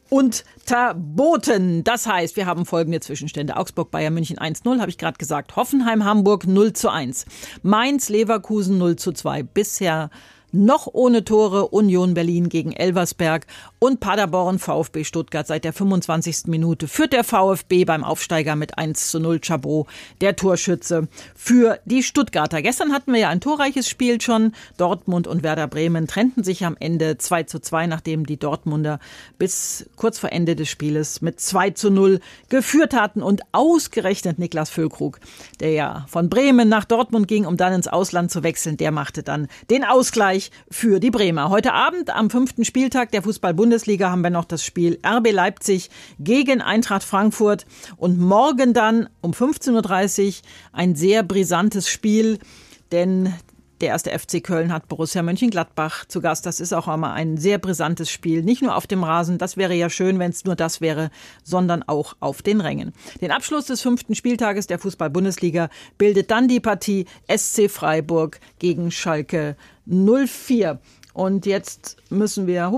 unterboten. Das heißt, wir haben folgende Zwischenstände. Augsburg, Bayern München 1:0, habe ich gerade gesagt. Hoffenheim, Hamburg 0:1. Mainz, Leverkusen 0:2. Bisher noch ohne Tore Union Berlin gegen Elversberg und Paderborn VfB Stuttgart. Seit der 25. Minute führt der VfB beim Aufsteiger mit 1:0. Chabot, der Torschütze für die Stuttgarter. Gestern hatten wir ja ein torreiches Spiel schon. Dortmund und Werder Bremen trennten sich am Ende 2:2, nachdem die Dortmunder bis kurz vor Ende des Spieles mit 2:0 geführt hatten. Und ausgerechnet Niklas Füllkrug, der ja von Bremen nach Dortmund ging, um dann ins Ausland zu wechseln, der machte dann den Ausgleich für die Bremer. Heute Abend am 5. Spieltag der Fußball-Bundesliga haben wir noch das Spiel RB Leipzig gegen Eintracht Frankfurt und morgen dann um 15:30 Uhr ein sehr brisantes Spiel, denn der 1. FC Köln hat Borussia Mönchengladbach zu Gast. Das ist auch einmal ein sehr brisantes Spiel. Nicht nur auf dem Rasen, das wäre ja schön, wenn es nur das wäre, sondern auch auf den Rängen. Den Abschluss des 5. Spieltages der Fußball-Bundesliga bildet dann die Partie SC Freiburg gegen Schalke 04. Und jetzt müssen wir,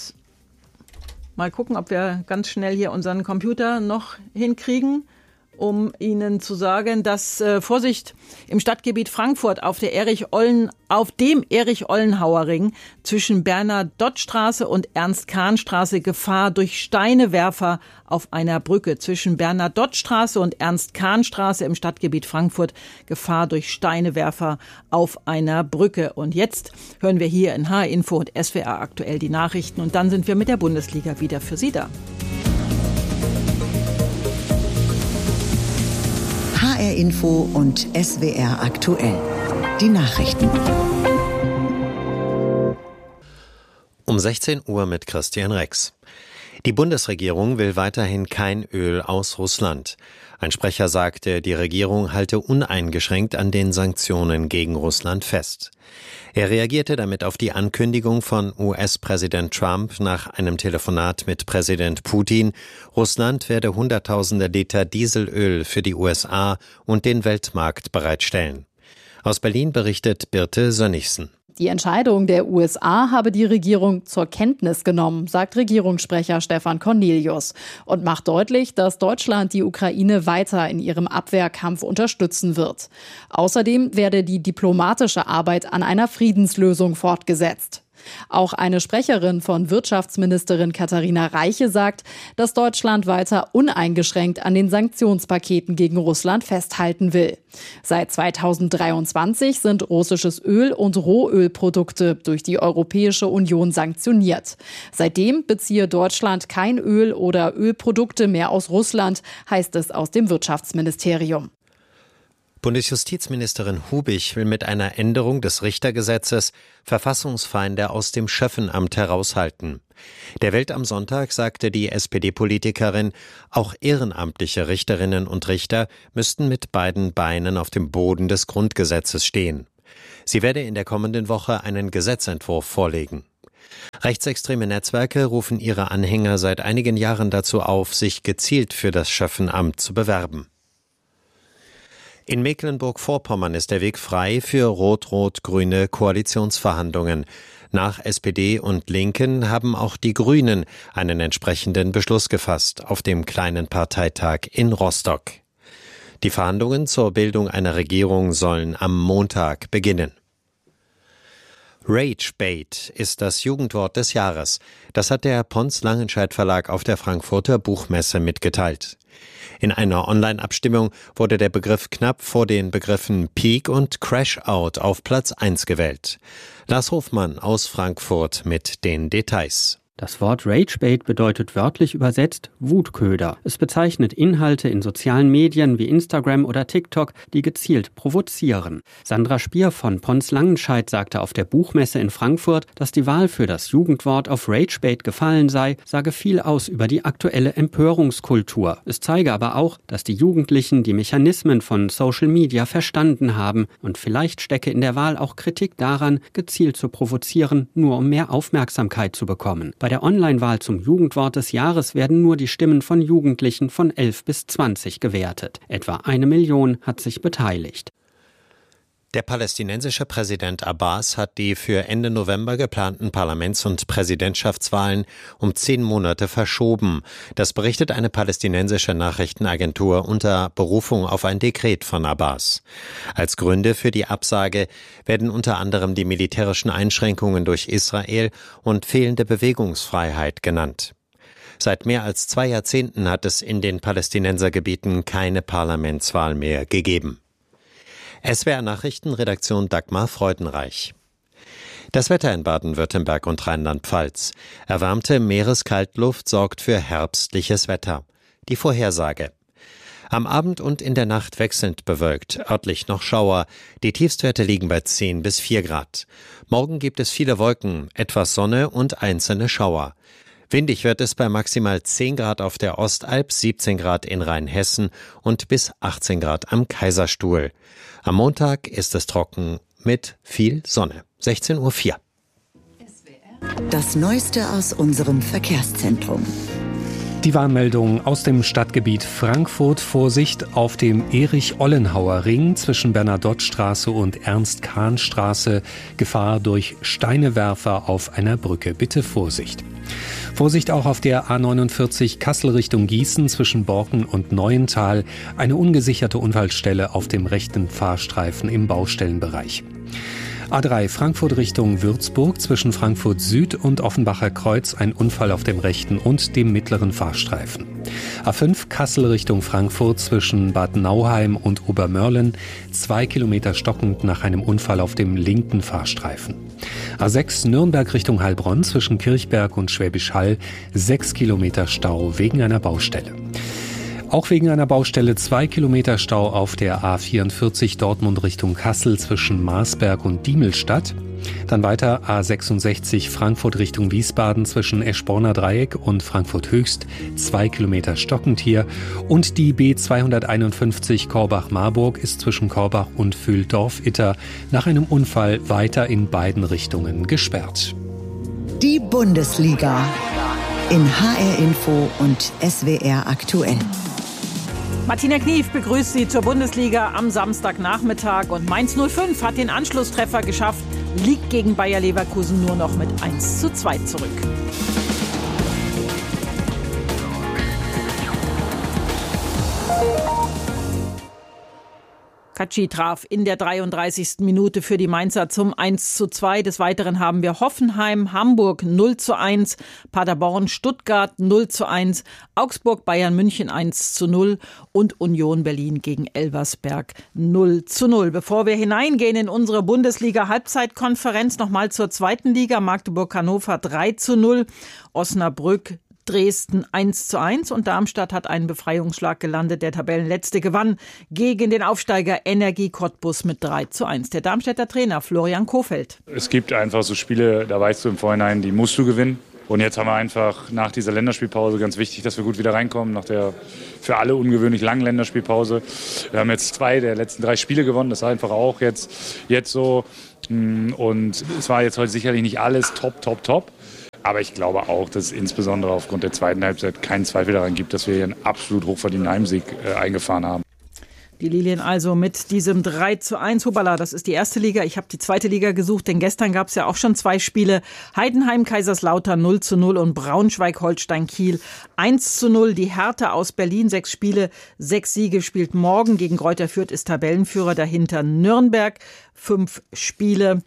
mal gucken, ob wir ganz schnell hier unseren Computer noch hinkriegen, um Ihnen zu sagen, dass Vorsicht im Stadtgebiet Frankfurt auf dem Erich-Ollenhauer-Ring zwischen Bernadotte-Straße und Ernst-Kahn-Straße Gefahr durch Steinewerfer auf einer Brücke. Zwischen Bernadotte-Straße und Ernst-Kahn-Straße im Stadtgebiet Frankfurt Gefahr durch Steinewerfer auf einer Brücke. Und jetzt hören wir hier in HR Info und SWR aktuell die Nachrichten und dann sind wir mit der Bundesliga wieder für Sie da. HR Info und SWR aktuell. Die Nachrichten. Um 16 Uhr mit Christian Rex. Die Bundesregierung will weiterhin kein Öl aus Russland. Ein Sprecher sagte, die Regierung halte uneingeschränkt an den Sanktionen gegen Russland fest. Er reagierte damit auf die Ankündigung von US-Präsident Trump nach einem Telefonat mit Präsident Putin, Russland werde Hunderttausende Liter Dieselöl für die USA und den Weltmarkt bereitstellen. Aus Berlin berichtet Birte Sönnigsen. Die Entscheidung der USA habe die Regierung zur Kenntnis genommen, sagt Regierungssprecher Stefan Cornelius und macht deutlich, dass Deutschland die Ukraine weiter in ihrem Abwehrkampf unterstützen wird. Außerdem werde die diplomatische Arbeit an einer Friedenslösung fortgesetzt. Auch eine Sprecherin von Wirtschaftsministerin Katharina Reiche sagt, dass Deutschland weiter uneingeschränkt an den Sanktionspaketen gegen Russland festhalten will. Seit 2023 sind russisches Öl und Rohölprodukte durch die Europäische Union sanktioniert. Seitdem beziehe Deutschland kein Öl oder Ölprodukte mehr aus Russland, heißt es aus dem Wirtschaftsministerium. Bundesjustizministerin Hubich will mit einer Änderung des Richtergesetzes Verfassungsfeinde aus dem Schöffenamt heraushalten. Der Welt am Sonntag sagte die SPD-Politikerin, auch ehrenamtliche Richterinnen und Richter müssten mit beiden Beinen auf dem Boden des Grundgesetzes stehen. Sie werde in der kommenden Woche einen Gesetzentwurf vorlegen. Rechtsextreme Netzwerke rufen ihre Anhänger seit einigen Jahren dazu auf, sich gezielt für das Schöffenamt zu bewerben. In Mecklenburg-Vorpommern ist der Weg frei für rot-rot-grüne Koalitionsverhandlungen. Nach SPD und Linken haben auch die Grünen einen entsprechenden Beschluss gefasst auf dem kleinen Parteitag in Rostock. Die Verhandlungen zur Bildung einer Regierung sollen am Montag beginnen. Ragebait ist das Jugendwort des Jahres. Das hat der Pons-Langenscheidt Verlag auf der Frankfurter Buchmesse mitgeteilt. In einer Online-Abstimmung wurde der Begriff knapp vor den Begriffen Peak und Crash-Out auf Platz 1 gewählt. Lars Hofmann aus Frankfurt mit den Details. Das Wort Ragebait bedeutet wörtlich übersetzt Wutköder. Es bezeichnet Inhalte in sozialen Medien wie Instagram oder TikTok, die gezielt provozieren. Sandra Spier von Pons-Langenscheidt sagte auf der Buchmesse in Frankfurt, dass die Wahl für das Jugendwort auf Ragebait gefallen sei, sage viel aus über die aktuelle Empörungskultur. Es zeige aber auch, dass die Jugendlichen die Mechanismen von Social Media verstanden haben und vielleicht stecke in der Wahl auch Kritik daran, gezielt zu provozieren, nur um mehr Aufmerksamkeit zu bekommen. Bei der Online-Wahl zum Jugendwort des Jahres werden nur die Stimmen von Jugendlichen von 11 bis 20 gewertet. Etwa 1 Million hat sich beteiligt. Der palästinensische Präsident Abbas hat die für Ende November geplanten Parlaments- und Präsidentschaftswahlen um 10 Monate verschoben. Das berichtet eine palästinensische Nachrichtenagentur unter Berufung auf ein Dekret von Abbas. Als Gründe für die Absage werden unter anderem die militärischen Einschränkungen durch Israel und fehlende Bewegungsfreiheit genannt. Seit mehr als 2 Jahrzehnten hat es in den Palästinensergebieten keine Parlamentswahl mehr gegeben. SWR Nachrichtenredaktion Dagmar Freudenreich. Das Wetter in Baden-Württemberg und Rheinland-Pfalz. Erwärmte Meereskaltluft sorgt für herbstliches Wetter. Die Vorhersage. Am Abend und in der Nacht wechselnd bewölkt, örtlich noch Schauer. Die Tiefstwerte liegen bei 10 bis 4 Grad. Morgen gibt es viele Wolken, etwas Sonne und einzelne Schauer. Windig wird es bei maximal 10 Grad auf der Ostalb, 17 Grad in Rheinhessen und bis 18 Grad am Kaiserstuhl. Am Montag ist es trocken mit viel Sonne. 16:04 Uhr. Das Neueste aus unserem Verkehrszentrum. Die Warnmeldung aus dem Stadtgebiet Frankfurt. Vorsicht auf dem Erich-Ollenhauer-Ring zwischen Bernadotte-Straße und Ernst-Kahn-Straße. Gefahr durch Steinewerfer auf einer Brücke. Bitte Vorsicht. Vorsicht auch auf der A49 Kassel Richtung Gießen zwischen Borken und Neuental. Eine ungesicherte Unfallstelle auf dem rechten Fahrstreifen im Baustellenbereich. A3 Frankfurt Richtung Würzburg zwischen Frankfurt Süd und Offenbacher Kreuz ein Unfall auf dem rechten und dem mittleren Fahrstreifen. A5 Kassel Richtung Frankfurt zwischen Bad Nauheim und Obermörlen 2 Kilometer stockend nach einem Unfall auf dem linken Fahrstreifen. A6 Nürnberg Richtung Heilbronn zwischen Kirchberg und Schwäbisch Hall 6 Kilometer Stau wegen einer Baustelle. Auch wegen einer Baustelle 2 Kilometer Stau auf der A44 Dortmund Richtung Kassel zwischen Marsberg und Diemelstadt. Dann weiter A66 Frankfurt Richtung Wiesbaden zwischen Eschborner Dreieck und Frankfurt Höchst, 2 Kilometer stockend hier. Und die B251 Korbach-Marburg ist zwischen Korbach und Fühldorf-Itter nach einem Unfall weiter in beiden Richtungen gesperrt. Die Bundesliga in HR Info und SWR aktuell. Martina Knief begrüßt Sie zur Bundesliga am Samstagnachmittag und Mainz 05 hat den Anschlusstreffer geschafft, liegt gegen Bayer Leverkusen nur noch mit 1:2 zurück. Katschi traf in der 33. Minute für die Mainzer zum 1:2. Des Weiteren haben wir Hoffenheim, Hamburg 0:1, Paderborn, Stuttgart 0:1, Augsburg, Bayern München 1:0 und Union Berlin gegen Elversberg 0:0. Bevor wir hineingehen in unsere Bundesliga-Halbzeitkonferenz, nochmal zur zweiten Liga. Magdeburg-Hannover 3:0, Osnabrück Dresden 1:1 und Darmstadt hat einen Befreiungsschlag gelandet. Der Tabellenletzte gewann gegen den Aufsteiger Energie Cottbus mit 3:1. Der Darmstädter Trainer Florian Kohfeldt. Es gibt einfach so Spiele, da weißt du im Vorhinein, die musst du gewinnen. Und jetzt haben wir einfach nach dieser Länderspielpause, ganz wichtig, dass wir gut wieder reinkommen, nach der für alle ungewöhnlich langen Länderspielpause. Wir haben jetzt 2 der letzten 3 Spiele gewonnen, das ist einfach auch jetzt so. Und es war jetzt heute sicherlich nicht alles top. Aber ich glaube auch, dass es insbesondere aufgrund der zweiten Halbzeit keinen Zweifel daran gibt, dass wir hier einen absolut hochverdienten Heimsieg eingefahren haben. Die Lilien also mit diesem 3:1. Hubala, das ist die erste Liga. Ich habe die zweite Liga gesucht, denn gestern gab es ja auch schon 2 Spiele. Heidenheim, Kaiserslautern 0:0 und Braunschweig, Holstein Kiel 1:0. Die Hertha aus Berlin, 6 Spiele, 6 Siege, spielt morgen gegen Greuther Fürth, ist Tabellenführer. Dahinter Nürnberg, 6 Spiele,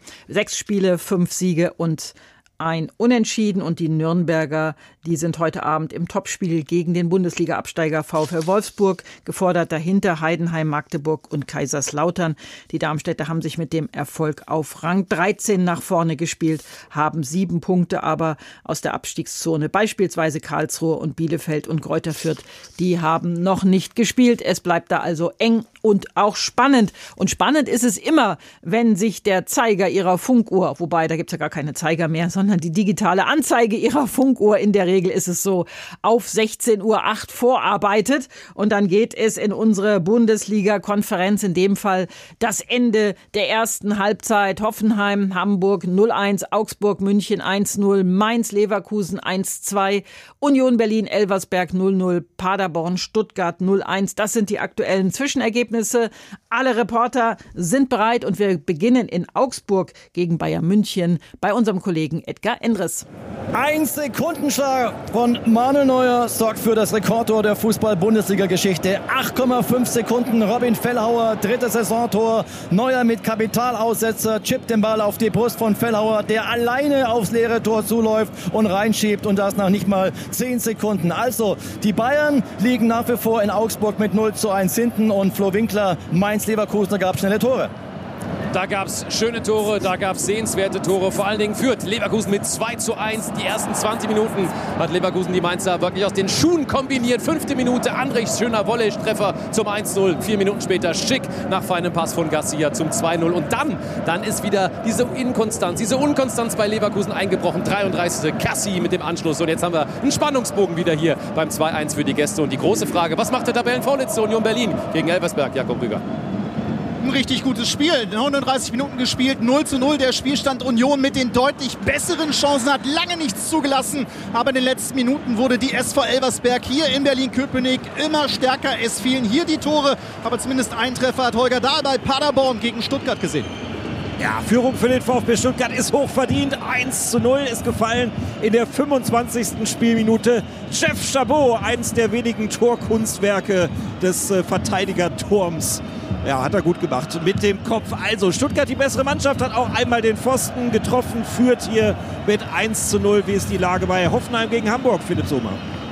5 Siege und ein Unentschieden und die Nürnberger, die sind heute Abend im Topspiel gegen den Bundesliga-Absteiger VfL Wolfsburg gefordert. Dahinter Heidenheim, Magdeburg und Kaiserslautern. Die Darmstädter haben sich mit dem Erfolg auf Rang 13 nach vorne gespielt, haben 7 Punkte, aber aus der Abstiegszone. Beispielsweise Karlsruhe und Bielefeld und Greuther Fürth, die haben noch nicht gespielt. Es bleibt da also eng und auch spannend. Und spannend ist es immer, wenn sich der Zeiger ihrer Funkuhr, wobei da gibt es ja gar keine Zeiger mehr, sondern die digitale Anzeige ihrer Funkuhr, in der Regel ist es so, auf 16:08 Uhr vorarbeitet. Und dann geht es in unsere Bundesliga-Konferenz, in dem Fall das Ende der ersten Halbzeit. Hoffenheim, Hamburg 0:1, Augsburg, München 1:0, Mainz, Leverkusen 1:2, Union Berlin, Elversberg 0:0, Paderborn, Stuttgart 0:1. Das sind die aktuellen Zwischenergebnisse. Alle Reporter sind bereit und wir beginnen in Augsburg gegen Bayern München bei unserem Kollegen Edgar Endres. Ein Sekundenschlag von Manuel Neuer sorgt für das Rekordtor der Fußball-Bundesliga-Geschichte. 8,5 Sekunden, Robin Fellhauer, 3. Saisontor. Neuer mit Kapitalaussetzer, chippt den Ball auf die Brust von Fellhauer, der alleine aufs leere Tor zuläuft und reinschiebt und das nach nicht mal 10 Sekunden. Also, die Bayern liegen nach wie vor in Augsburg mit 0:1 hinten und Flo Winkler, Mainz-Leverkusen, gab schnelle Tore. Da gab es schöne Tore, da gab es sehenswerte Tore, vor allen Dingen Fürth. Leverkusen mit 2:1. Die ersten 20 Minuten hat Leverkusen die Mainzer wirklich aus den Schuhen kombiniert. 5. Minute, Andrichs schöner Volley-Treffer zum 1:0. 4 Minuten später Schick nach feinem Pass von Garcia zum 2:0. Und dann ist wieder diese Unkonstanz bei Leverkusen eingebrochen. 33. Cassie mit dem Anschluss. Und jetzt haben wir einen Spannungsbogen wieder hier beim 2:1 für die Gäste. Und die große Frage, was macht der Tabellenvorletzte Union Berlin gegen Elversberg? Jakob Rüger. Ein richtig gutes Spiel. 39 Minuten gespielt, 0:0 der Spielstand. Union mit den deutlich besseren Chancen hat lange nichts zugelassen. Aber in den letzten Minuten wurde die SV Elversberg hier in Berlin-Köpenick immer stärker. Es fielen hier die Tore, aber zumindest ein Treffer hat Holger Dahl bei Paderborn gegen Stuttgart gesehen. Ja, Führung für den VfB Stuttgart ist hochverdient. 1:0 ist gefallen in der 25. Spielminute. Jeff Chabot, eins der wenigen Torkunstwerke des Verteidigerturms. Ja, hat er gut gemacht mit dem Kopf. Also Stuttgart, die bessere Mannschaft, hat auch einmal den Pfosten getroffen, führt hier mit 1:0. Wie ist die Lage bei Hoffenheim gegen Hamburg, Philipp Sommer?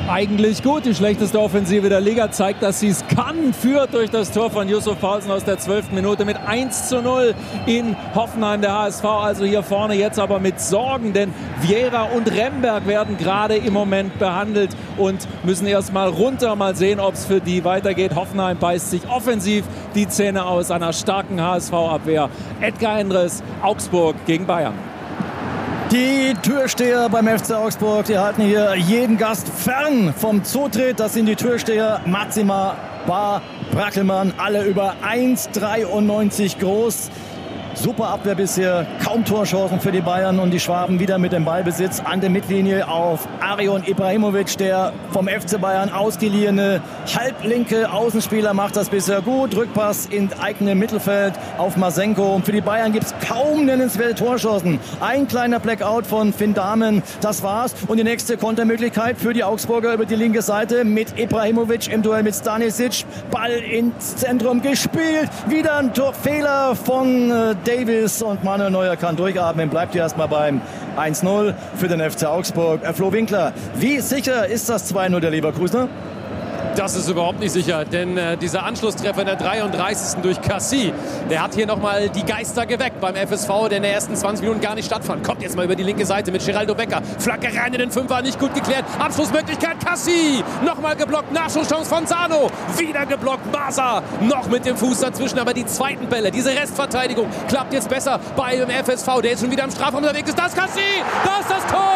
eigentlich gut. Die schlechteste Offensive der Liga zeigt, dass sie es kann. Führt durch das Tor von Yusuf Poulsen aus der 12. Minute mit 1:0 in Hoffenheim. Der HSV also hier vorne jetzt aber mit Sorgen, denn Vieira und Remberg werden gerade im Moment behandelt und müssen erst mal runter. Mal sehen, ob es für die weitergeht. Hoffenheim beißt sich offensiv die Zähne aus einer starken HSV-Abwehr. Edgar Endres, Augsburg gegen Bayern. Die Türsteher beim FC Augsburg, die halten hier jeden Gast fern vom Zutritt. Das sind die Türsteher Maxima, Bar, Brackelmann, alle über 1,93 groß. Super Abwehr bisher, kaum Torchancen für die Bayern und die Schwaben wieder mit dem Ballbesitz an der Mittellinie auf Arion Ibrahimovic, der vom FC Bayern ausgeliehene halblinke Außenspieler, macht das bisher gut. Rückpass ins eigene Mittelfeld auf Masenko und für die Bayern gibt es kaum nennenswerte Torchancen. Ein kleiner Blackout von Finn Dahmen, das war's. Und die nächste Kontermöglichkeit für die Augsburger über die linke Seite mit Ibrahimovic im Duell mit Stanisic. Ball ins Zentrum gespielt, wieder ein Torfehler von Davis und Manuel Neuer kann durchatmen, bleibt hier erstmal beim 1:0 für den FC Augsburg. Flo Winkler, wie sicher ist das 2:0 der Leverkusener? Das ist überhaupt nicht sicher, denn dieser Anschlusstreffer in der 33. durch Cassie, der hat hier nochmal die Geister geweckt beim FSV, der in den ersten 20 Minuten gar nicht stattfand. Kommt jetzt mal über die linke Seite mit Geraldo Becker. Flanke rein in den Fünfer, nicht gut geklärt. Abschlussmöglichkeit Cassie, nochmal geblockt, Nachschusschance von Sano, wieder geblockt, Masa, noch mit dem Fuß dazwischen, aber die zweiten Bälle, diese Restverteidigung klappt jetzt besser bei dem FSV, der jetzt schon wieder im Strafraum unterwegs ist. Das Cassie, das ist das Tor!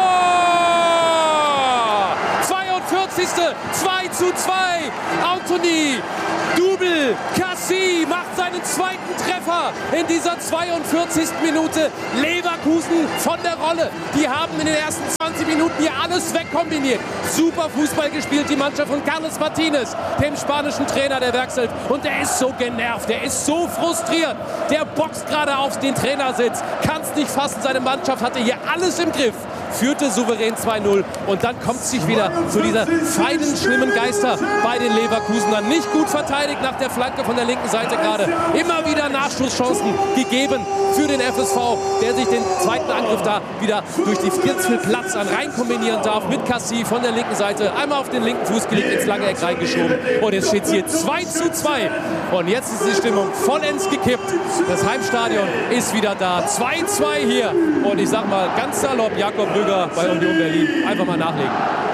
42. 2:2. Anthony Double. Cassie macht seinen zweiten Treffer in dieser 42. Minute. Leverkusen von der Rolle. Die haben in den ersten 20 Minuten hier alles wegkombiniert. Super Fußball gespielt, die Mannschaft von Carlos Martinez, dem spanischen Trainer, der wechselt. Und der ist so genervt, der ist so frustriert. Der boxt gerade auf den Trainersitz. Kann es nicht fassen, seine Mannschaft hatte hier alles im Griff. Führte souverän 2:0 und dann kommt es sich wieder zu dieser feinen, schlimmen Geister bei den Leverkusenern. Nicht gut verteidigt nach der Flanke von der linken Seite gerade. Immer wieder Nachschusschancen gegeben für den FSV, der sich den zweiten Angriff da wieder durch die viel Platz an rein kombinieren darf. Mit Cassie von der linken Seite. Einmal auf den linken Fuß gelegt, ins lange Eck reingeschoben. Und jetzt steht es hier 2:2. Und jetzt ist die Stimmung vollends gekippt. Das Heimstadion ist wieder da. 2:2 hier. Und ich sag mal ganz salopp, Jakob Brügger bei Union Berlin. Einfach mal nachlegen.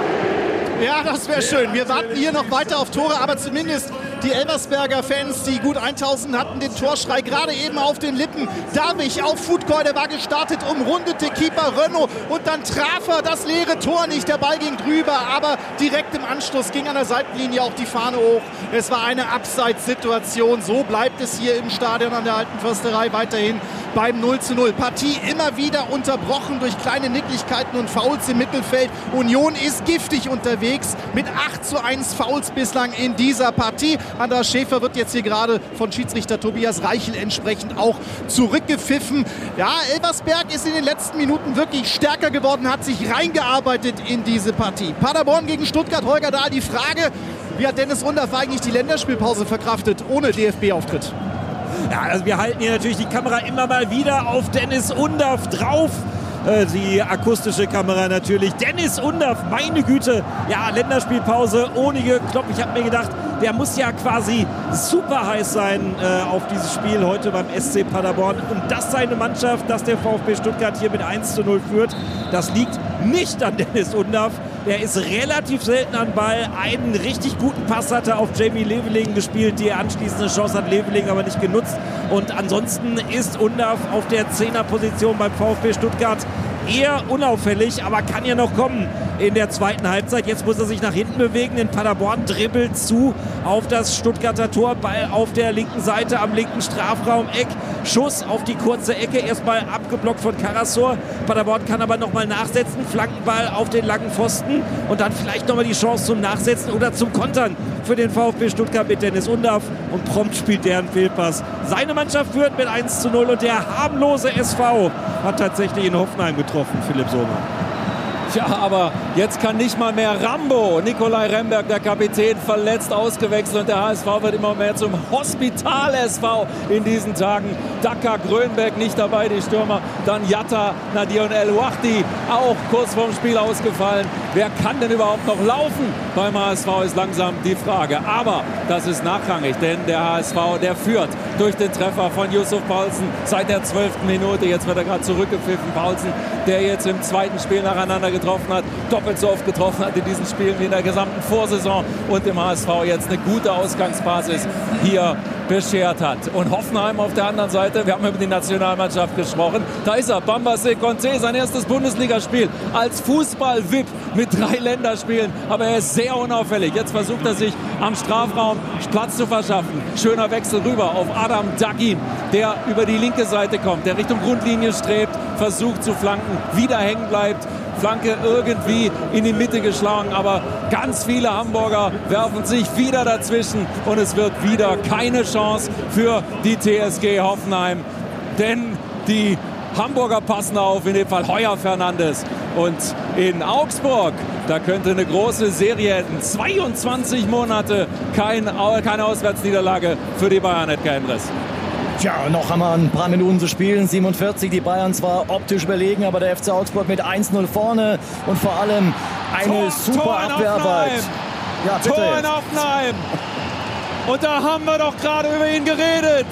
Ja, das wäre schön. Wir warten hier noch weiter auf Tore, aber zumindest die Elversberger Fans, die gut 1000 hatten, den Torschrei gerade eben auf den Lippen. Davich auf Foodcoy, der war gestartet, umrundete Keeper Renault und dann traf er das leere Tor nicht. Der Ball ging drüber, aber direkt im Anschluss ging an der Seitenlinie auch die Fahne hoch. Es war eine Abseitssituation. So bleibt es hier im Stadion an der Alten Försterei weiterhin beim 0:0. Partie immer wieder unterbrochen durch kleine Nicklichkeiten und Fouls im Mittelfeld. Union ist giftig unterwegs mit 8:1 Fouls bislang in dieser Partie. Andreas Schäfer wird jetzt hier gerade von Schiedsrichter Tobias Reichel entsprechend auch zurückgepfiffen. Ja, Elversberg ist in den letzten Minuten wirklich stärker geworden, hat sich reingearbeitet in diese Partie. Paderborn gegen Stuttgart, Holger Dahl, die Frage, wie hat Dennis Undaff eigentlich die Länderspielpause verkraftet ohne DFB-Auftritt? Ja, also wir halten hier natürlich die Kamera immer mal wieder auf Dennis Undaff drauf. Die akustische Kamera natürlich. Dennis Undaff, meine Güte. Ja, Länderspielpause ohne Jürgen Klopp. Ich habe mir gedacht, der muss ja quasi super heiß sein auf dieses Spiel heute beim SC Paderborn. Und dass seine Mannschaft, dass der VfB Stuttgart hier mit 1:0 führt, das liegt nicht an Dennis Undaff. Der ist relativ selten an Ball. Einen richtig guten Pass hat er auf Jamie Leveling gespielt. Die anschließende Chance hat Leveling aber nicht genutzt. Und ansonsten ist Undaff auf der 10er-Position beim VfB Stuttgart eher unauffällig, aber kann ja noch kommen in der zweiten Halbzeit. Jetzt muss er sich nach hinten bewegen, denn Paderborn dribbelt zu auf das Stuttgarter Tor. Ball auf der linken Seite am linken Strafraum-Eck. Schuss auf die kurze Ecke, erstmal abgeblockt von Karasor. Paderborn kann aber nochmal nachsetzen. Flankenball auf den langen Pfosten und dann vielleicht nochmal die Chance zum Nachsetzen oder zum Kontern für den VfB Stuttgart mit Dennis Undaff. Und prompt spielt der einen Fehlpass. Seine Mannschaft führt mit 1:0 und der harmlose SV hat tatsächlich in Hoffenheim getroffen, Philipp Sommer. Tja, aber jetzt kann nicht mal mehr Rambo. Nikolai Remberg, der Kapitän, verletzt, ausgewechselt und der HSV wird immer mehr zum Hospital-SV in diesen Tagen. Daka, Grönberg nicht dabei, die Stürmer. Dann Jatta, Nadir und El Wahdi auch kurz vorm Spiel ausgefallen. Wer kann denn überhaupt noch laufen beim HSV, ist langsam die Frage. Aber das ist nachrangig, denn der HSV, der führt durch den Treffer von Yusuf Poulsen seit der 12. Minute. Jetzt wird er gerade zurückgepfiffen. Poulsen, der jetzt im zweiten Spiel nacheinander getroffen hat, doppelt so oft getroffen hat in diesen Spielen wie in der gesamten Vorsaison und dem HSV jetzt eine gute Ausgangsbasis hier beschert hat. Und Hoffenheim auf der anderen Seite, wir haben über die Nationalmannschaft gesprochen, da ist er, Bambace Conte, sein erstes Bundesligaspiel als Fußball-VIP mit 3 Länderspielen, aber er ist sehr unauffällig. Jetzt versucht er sich am Strafraum Platz zu verschaffen. Schöner Wechsel rüber auf Adam Dagim, der über die linke Seite kommt, der Richtung Grundlinie strebt, versucht zu flanken, wieder hängen bleibt. Flanke irgendwie in die Mitte geschlagen, aber ganz viele Hamburger werfen sich wieder dazwischen und es wird wieder keine Chance für die TSG Hoffenheim, denn die Hamburger passen auf, in dem Fall Heuer Fernandes. Und in Augsburg, da könnte eine große Serie enden. 22 Monate keine Auswärtsniederlage für die Bayern, Edgar Endres. Tja, noch haben wir ein paar Minuten zu spielen. 47, die Bayern zwar optisch überlegen, aber der FC Augsburg mit 1-0 vorne und vor allem eine super Abwehrarbeit. Ja, Tor in Hoffenheim. Und da haben wir doch gerade über ihn geredet.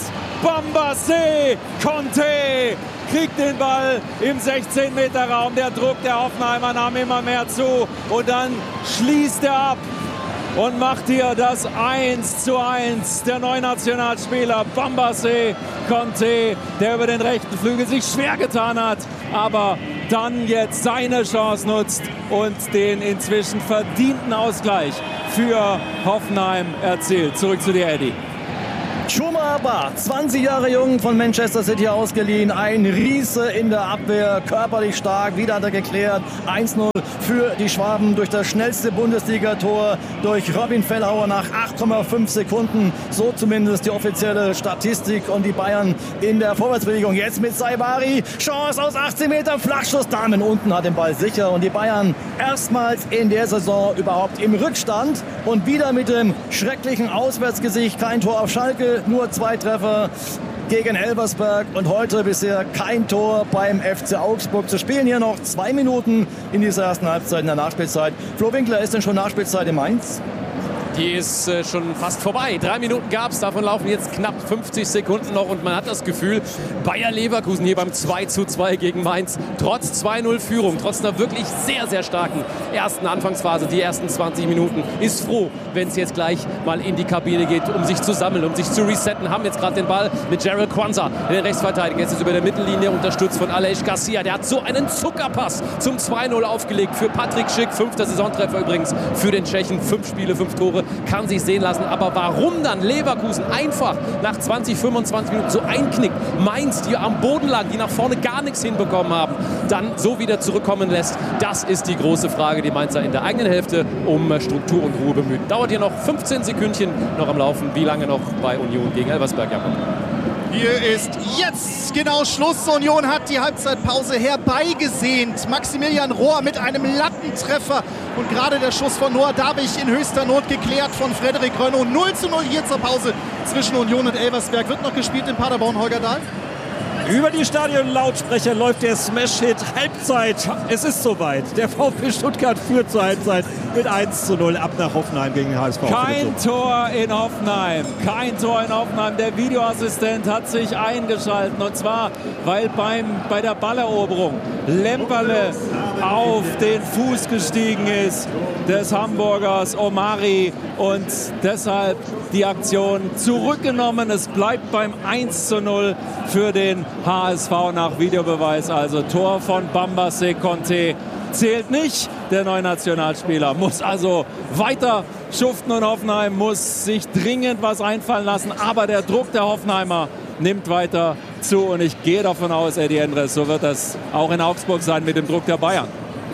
Bambace Conte kriegt den Ball im 16-Meter-Raum. Der Druck der Hoffenheimer nahm immer mehr zu. Und dann schließt er ab und macht hier das 1:1. Der neue Nationalspieler Bambace Conte, der über den rechten Flügel sich schwer getan hat, aber dann jetzt seine Chance nutzt und den inzwischen verdienten Ausgleich für Hoffenheim erzielt. Zurück zu dir, Eddie. Chouma Ba, 20 Jahre jung, von Manchester City ausgeliehen. Ein Riese in der Abwehr, körperlich stark. Wieder hat er geklärt. 1-0 für die Schwaben durch das schnellste Bundesligator durch Robin Fellhauer nach 8,5 Sekunden. So zumindest die offizielle Statistik. Und die Bayern in der Vorwärtsbewegung. Jetzt mit Saibari. Chance aus 18 Metern. Flachschuss. Damen unten hat den Ball sicher. Und die Bayern erstmals in der Saison überhaupt im Rückstand. Und wieder mit dem schrecklichen Auswärtsgesicht. Kein Tor auf Schalke. Nur 2 Treffer gegen Elversberg und heute bisher kein Tor beim FC Augsburg. Zu spielen hier noch 2 Minuten in dieser ersten Halbzeit, in der Nachspielzeit. Flo Winkler, ist denn schon Nachspielzeit in Mainz? Die ist schon fast vorbei. 3 Minuten gab es, davon laufen jetzt knapp 50 Sekunden noch und man hat das Gefühl, Bayer Leverkusen hier beim 2:2 gegen Mainz, trotz 2:0 Führung, trotz einer wirklich sehr, sehr starken ersten Anfangsphase, die ersten 20 Minuten, ist froh, wenn es jetzt gleich mal in die Kabine geht, um sich zu sammeln, um sich zu resetten. Haben jetzt gerade den Ball mit Gerald Kwanzaa, der Rechtsverteidiger, jetzt ist über der Mittellinie unterstützt von Aleix Garcia. Der hat so einen Zuckerpass zum 2:0 aufgelegt für Patrick Schick, 5. Saisontreffer übrigens für den Tschechen, 5 Spiele, 5 Tore. Kann sich sehen lassen, aber warum dann Leverkusen einfach nach 20, 25 Minuten so einknickt, Mainz, die am Boden lagen, die nach vorne gar nichts hinbekommen haben, dann so wieder zurückkommen lässt, das ist die große Frage, die Mainzer in der eigenen Hälfte um Struktur und Ruhe bemüht. Dauert hier noch 15 Sekündchen noch am Laufen, wie lange noch bei Union gegen Elversberg, Jakob? Hier ist jetzt genau Schluss. Union hat die Halbzeitpause herbeigesehnt. Maximilian Rohr mit einem Lattentreffer. Und gerade der Schuss von Noah Dabich in höchster Not geklärt von Frederik Rönno. 0:0 hier zur Pause zwischen Union und Elversberg. Wird noch gespielt in Paderborn, Holger Dahl? Über die Stadionlautsprecher läuft der Smash-Hit Halbzeit. Es ist soweit. Der VfB Stuttgart führt zur Halbzeit mit 1:0 ab nach Hoffenheim gegen den HSV. Kein Tor in Hoffenheim. Kein Tor in Hoffenheim. Der Videoassistent hat sich eingeschaltet. Und zwar, weil bei der Balleroberung Lemperle auf den Fuß gestiegen ist des Hamburgers Omari. Und deshalb die Aktion zurückgenommen. Es bleibt beim 1:0 für den HSV nach Videobeweis. Also Tor von Bambace Conte zählt nicht. Der neue Nationalspieler muss also weiter schuften und Hoffenheim muss sich dringend was einfallen lassen. Aber der Druck der Hoffenheimer nimmt weiter zu und ich gehe davon aus, Eddie Endres, so wird das auch in Augsburg sein mit dem Druck der Bayern.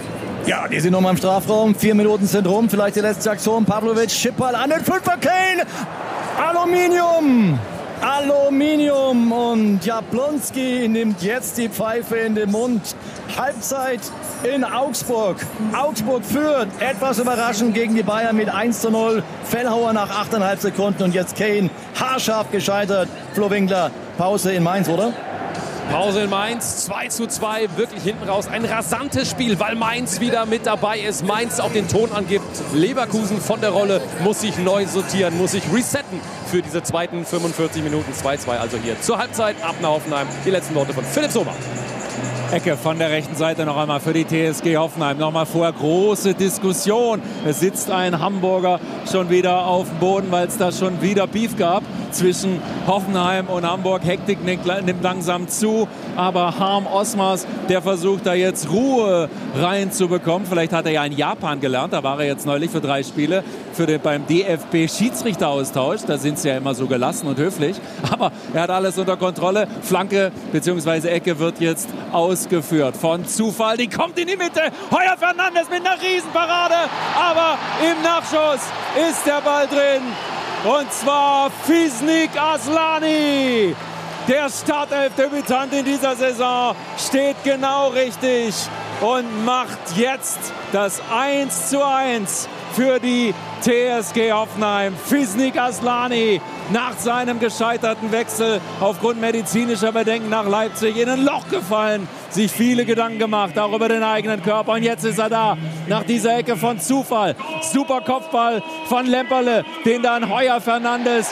Ja, die sind nochmal im Strafraum. 4 Minuten sind rum. Vielleicht die letzte Aktion. Pavlovic, Chipball an den Fünfer. Kane. Aluminium. Aluminium und Jablonski nimmt jetzt die Pfeife in den Mund. Halbzeit in Augsburg. Augsburg führt etwas überraschend gegen die Bayern mit 1:0. Fellhauer nach 8,5 Sekunden und jetzt Kane haarscharf gescheitert. Flo Winkler, Pause in Mainz, oder? Pause in Mainz, 2:2, wirklich hinten raus. Ein rasantes Spiel, weil Mainz wieder mit dabei ist. Mainz auch den Ton angibt. Leverkusen von der Rolle, muss sich neu sortieren, muss sich resetten für diese zweiten 45 Minuten. 2:2 also hier zur Halbzeit. Ab nach Hoffenheim. Die letzten Worte von Philipp Sommer. Ecke von der rechten Seite noch einmal für die TSG Hoffenheim. Nochmal vorher große Diskussion. Es sitzt ein Hamburger schon wieder auf dem Boden, weil es da schon wieder Beef gab zwischen Hoffenheim und Hamburg. Hektik nimmt langsam zu, aber Harm Osmas, der versucht da jetzt Ruhe reinzubekommen. Vielleicht hat er ja in Japan gelernt, da war er jetzt neulich für 3 Spiele beim DFB-Schiedsrichteraustausch. Da sind sie ja immer so gelassen und höflich, aber er hat alles unter Kontrolle. Flanke bzw. Ecke wird jetzt ausgeführt von Zufall. Die kommt in die Mitte. Heuer Fernandes mit einer Riesenparade, aber im Nachschuss ist der Ball drin. Und zwar Fisnik Aslani. Der Startelf-Debütant in dieser Saison steht genau richtig und macht jetzt das 1:1 für die TSG Hoffenheim. Fisnik Aslani nach seinem gescheiterten Wechsel aufgrund medizinischer Bedenken nach Leipzig in ein Loch gefallen, sich viele Gedanken gemacht, auch über den eigenen Körper. Und jetzt ist er da, nach dieser Ecke von Zufall. Super Kopfball von Lemperle, den dann Heuer Fernandes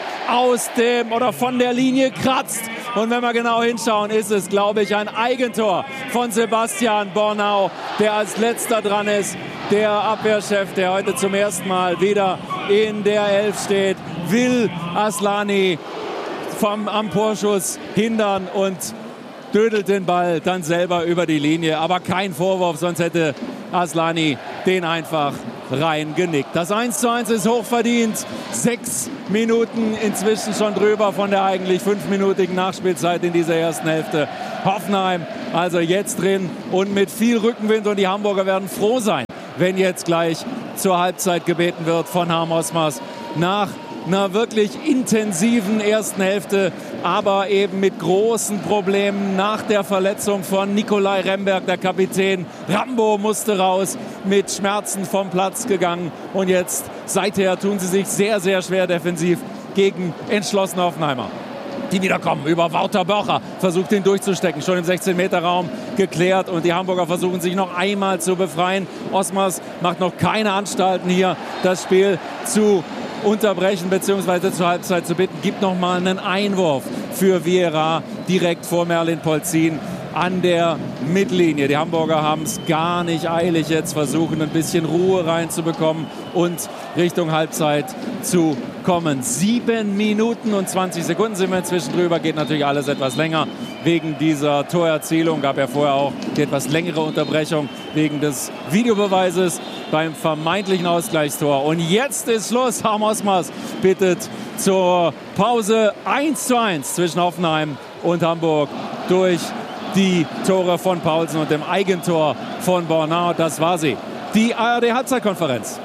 von der Linie kratzt. Und wenn wir genau hinschauen, ist es, glaube ich, ein Eigentor von Sebastian Bornau, der als letzter dran ist. Der Abwehrchef, der heute zum ersten Mal wieder in der Elf steht, will Aslani am Torschuss hindern und dödelt den Ball dann selber über die Linie. Aber kein Vorwurf, sonst hätte Aslani den einfach reingenickt. Das 1:1 ist hochverdient. 6 Minuten inzwischen schon drüber von der eigentlich 5-minütigen Nachspielzeit in dieser ersten Hälfte. Hoffenheim also jetzt drin und mit viel Rückenwind. Und die Hamburger werden froh sein, wenn jetzt gleich zur Halbzeit gebeten wird von Harm Osmas. Nach einer wirklich intensiven ersten Hälfte, aber eben mit großen Problemen nach der Verletzung von Nikolai Remberg, der Kapitän. Rambo musste raus, mit Schmerzen vom Platz gegangen. Und jetzt, seither tun sie sich sehr, sehr schwer defensiv gegen entschlossene Hoffenheimer. Die wiederkommen über Wouter Börcher, versucht ihn durchzustecken, schon im 16-Meter-Raum geklärt und die Hamburger versuchen sich noch einmal zu befreien. Osmas macht noch keine Anstalten hier, das Spiel zu unterbrechen bzw. zur Halbzeit zu bitten. Gibt noch mal einen Einwurf für Vieira direkt vor Merlin Polzin an der Mittellinie. Die Hamburger haben es gar nicht eilig jetzt, versuchen ein bisschen Ruhe reinzubekommen und Richtung Halbzeit zu kommen. 7 Minuten und 20 Sekunden sind wir inzwischen drüber. Geht natürlich alles etwas länger wegen dieser Torerzielung. Gab ja vorher auch die etwas längere Unterbrechung wegen des Videobeweises beim vermeintlichen Ausgleichstor. Und jetzt ist Schluss. Harm Osmas bittet zur Pause. 1:1 zwischen Hoffenheim und Hamburg durch die Tore von Paulsen und dem Eigentor von Bornau. Das war sie. Die ARD-Halbzeitkonferenz.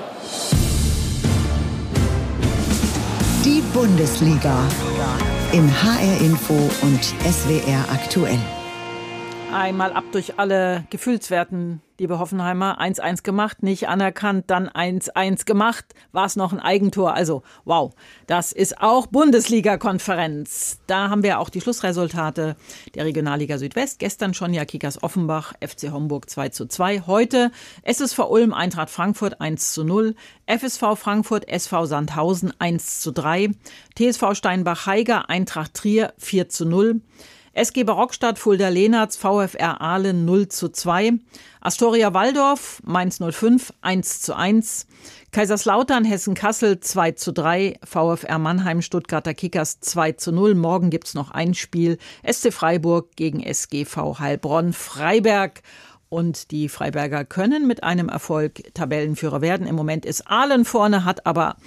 Die Bundesliga im HR Info und SWR aktuell. Einmal ab durch alle Gefühlswerten, liebe Hoffenheimer. 1:1 gemacht, nicht anerkannt, dann 1:1 gemacht. War es noch ein Eigentor? Also, wow, das ist auch Bundesliga-Konferenz. Da haben wir auch die Schlussresultate der Regionalliga Südwest. Gestern schon ja Kickers Offenbach, FC Homburg 2:2. Heute SSV Ulm, Eintracht Frankfurt 1:0. FSV Frankfurt, SV Sandhausen 1:3. TSV Steinbach-Heiger, Eintracht Trier 4:0. SG Barockstadt, Fulda Lehnertz, VfR Aalen 0:2. Astoria Waldorf, Mainz 05 1:1. Kaiserslautern, Hessen-Kassel 2:3. VfR Mannheim, Stuttgarter Kickers 2:0. Morgen gibt's noch ein Spiel. SC Freiburg gegen SGV Heilbronn-Freiberg. Und die Freiberger können mit einem Erfolg Tabellenführer werden. Im Moment ist Aalen vorne, hat aber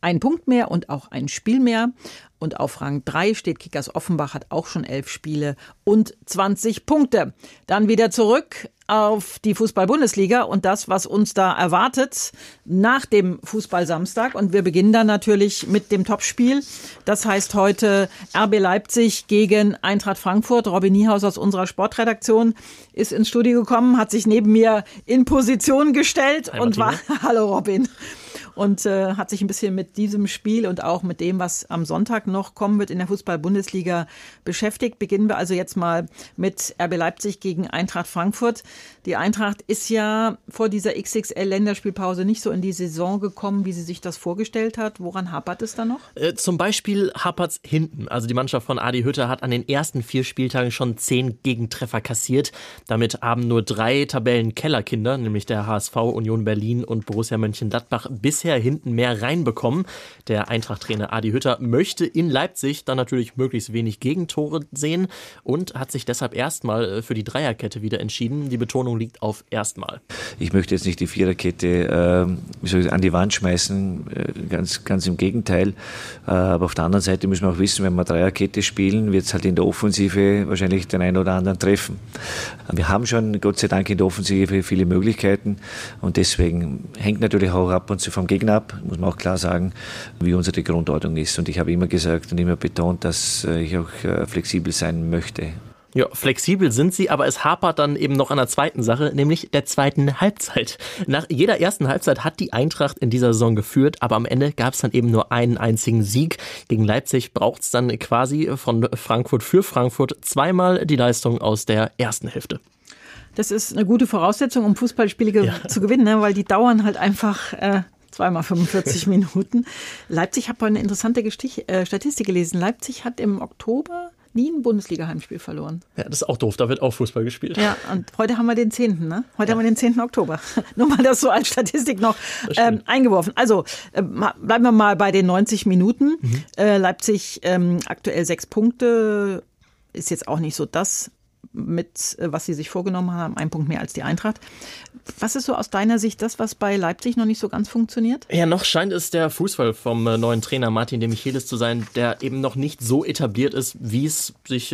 Ein Punkt mehr und auch ein Spiel mehr. Und auf Rang 3 steht Kickers Offenbach, hat auch schon 11 Spiele und 20 Punkte. Dann wieder zurück auf die Fußball-Bundesliga und das, was uns da erwartet nach dem Fußball-Samstag. Und wir beginnen dann natürlich mit dem Topspiel. Das heißt heute RB Leipzig gegen Eintracht Frankfurt. Robin Niehaus aus unserer Sportredaktion ist ins Studio gekommen, hat sich neben mir in Position gestellt und war, hallo Robin, und hat sich ein bisschen mit diesem Spiel und auch mit dem, was am Sonntag noch kommen wird in der Fußball-Bundesliga beschäftigt. Beginnen wir also jetzt mal mit RB Leipzig gegen Eintracht Frankfurt. Die Eintracht ist ja vor dieser XXL-Länderspielpause nicht so in die Saison gekommen, wie sie sich das vorgestellt hat. Woran hapert es da noch? Zum Beispiel hapert es hinten. Also die Mannschaft von Adi Hütter hat an den ersten 4 Spieltagen schon 10 Gegentreffer kassiert. Damit haben nur 3 Tabellenkellerkinder, nämlich der HSV, Union Berlin und Borussia Mönchengladbach, bisher hinten mehr reinbekommen. Der Eintracht-Trainer Adi Hütter möchte in Leipzig dann natürlich möglichst wenig Gegentore sehen und hat sich deshalb erstmal für die Dreierkette wieder entschieden. Die Betonung liegt auf erstmal. Ich möchte jetzt nicht die Viererkette an die Wand schmeißen, ganz im Gegenteil. Aber auf der anderen Seite müssen wir auch wissen, wenn wir Dreierkette spielen, wird es halt in der Offensive wahrscheinlich den einen oder anderen treffen. Wir haben schon, Gott sei Dank, in der Offensive viele Möglichkeiten und deswegen hängt natürlich auch ab und zu vom Gegner ab, muss man auch klar sagen, wie unsere Grundordnung ist. Und ich habe immer gesagt und immer betont, dass ich auch flexibel sein möchte. Ja, flexibel sind sie, aber es hapert dann eben noch an der zweiten Sache, nämlich der zweiten Halbzeit. Nach jeder ersten Halbzeit hat die Eintracht in dieser Saison geführt, aber am Ende gab es dann eben nur einen einzigen Sieg. Gegen Leipzig braucht es dann quasi von Frankfurt für Frankfurt zweimal die Leistung aus der ersten Hälfte. Das ist eine gute Voraussetzung, um Fußballspiele zu gewinnen, ne? Weil die dauern halt einfach zweimal 45 Minuten. Leipzig, habe eine interessante Statistik gelesen. Leipzig hat im Oktober nie ein Bundesliga-Heimspiel verloren. Ja, das ist auch doof, da wird auch Fußball gespielt. Ja, und heute haben wir den 10., ne? Heute haben wir den 10. Oktober. Nur mal das so als Statistik noch eingeworfen. Also, bleiben wir mal bei den 90 Minuten. Leipzig aktuell 6 Punkte, ist jetzt auch nicht so das mit, was sie sich vorgenommen haben, 1 Punkt mehr als die Eintracht. Was ist so aus deiner Sicht das, was bei Leipzig noch nicht so ganz funktioniert? Ja, noch scheint es der Fußball vom neuen Trainer Martin de Michelis zu sein, der eben noch nicht so etabliert ist, wie es sich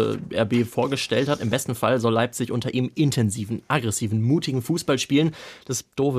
RB vorgestellt hat. Im besten Fall soll Leipzig unter ihm intensiven, aggressiven, mutigen Fußball spielen. Das Doofe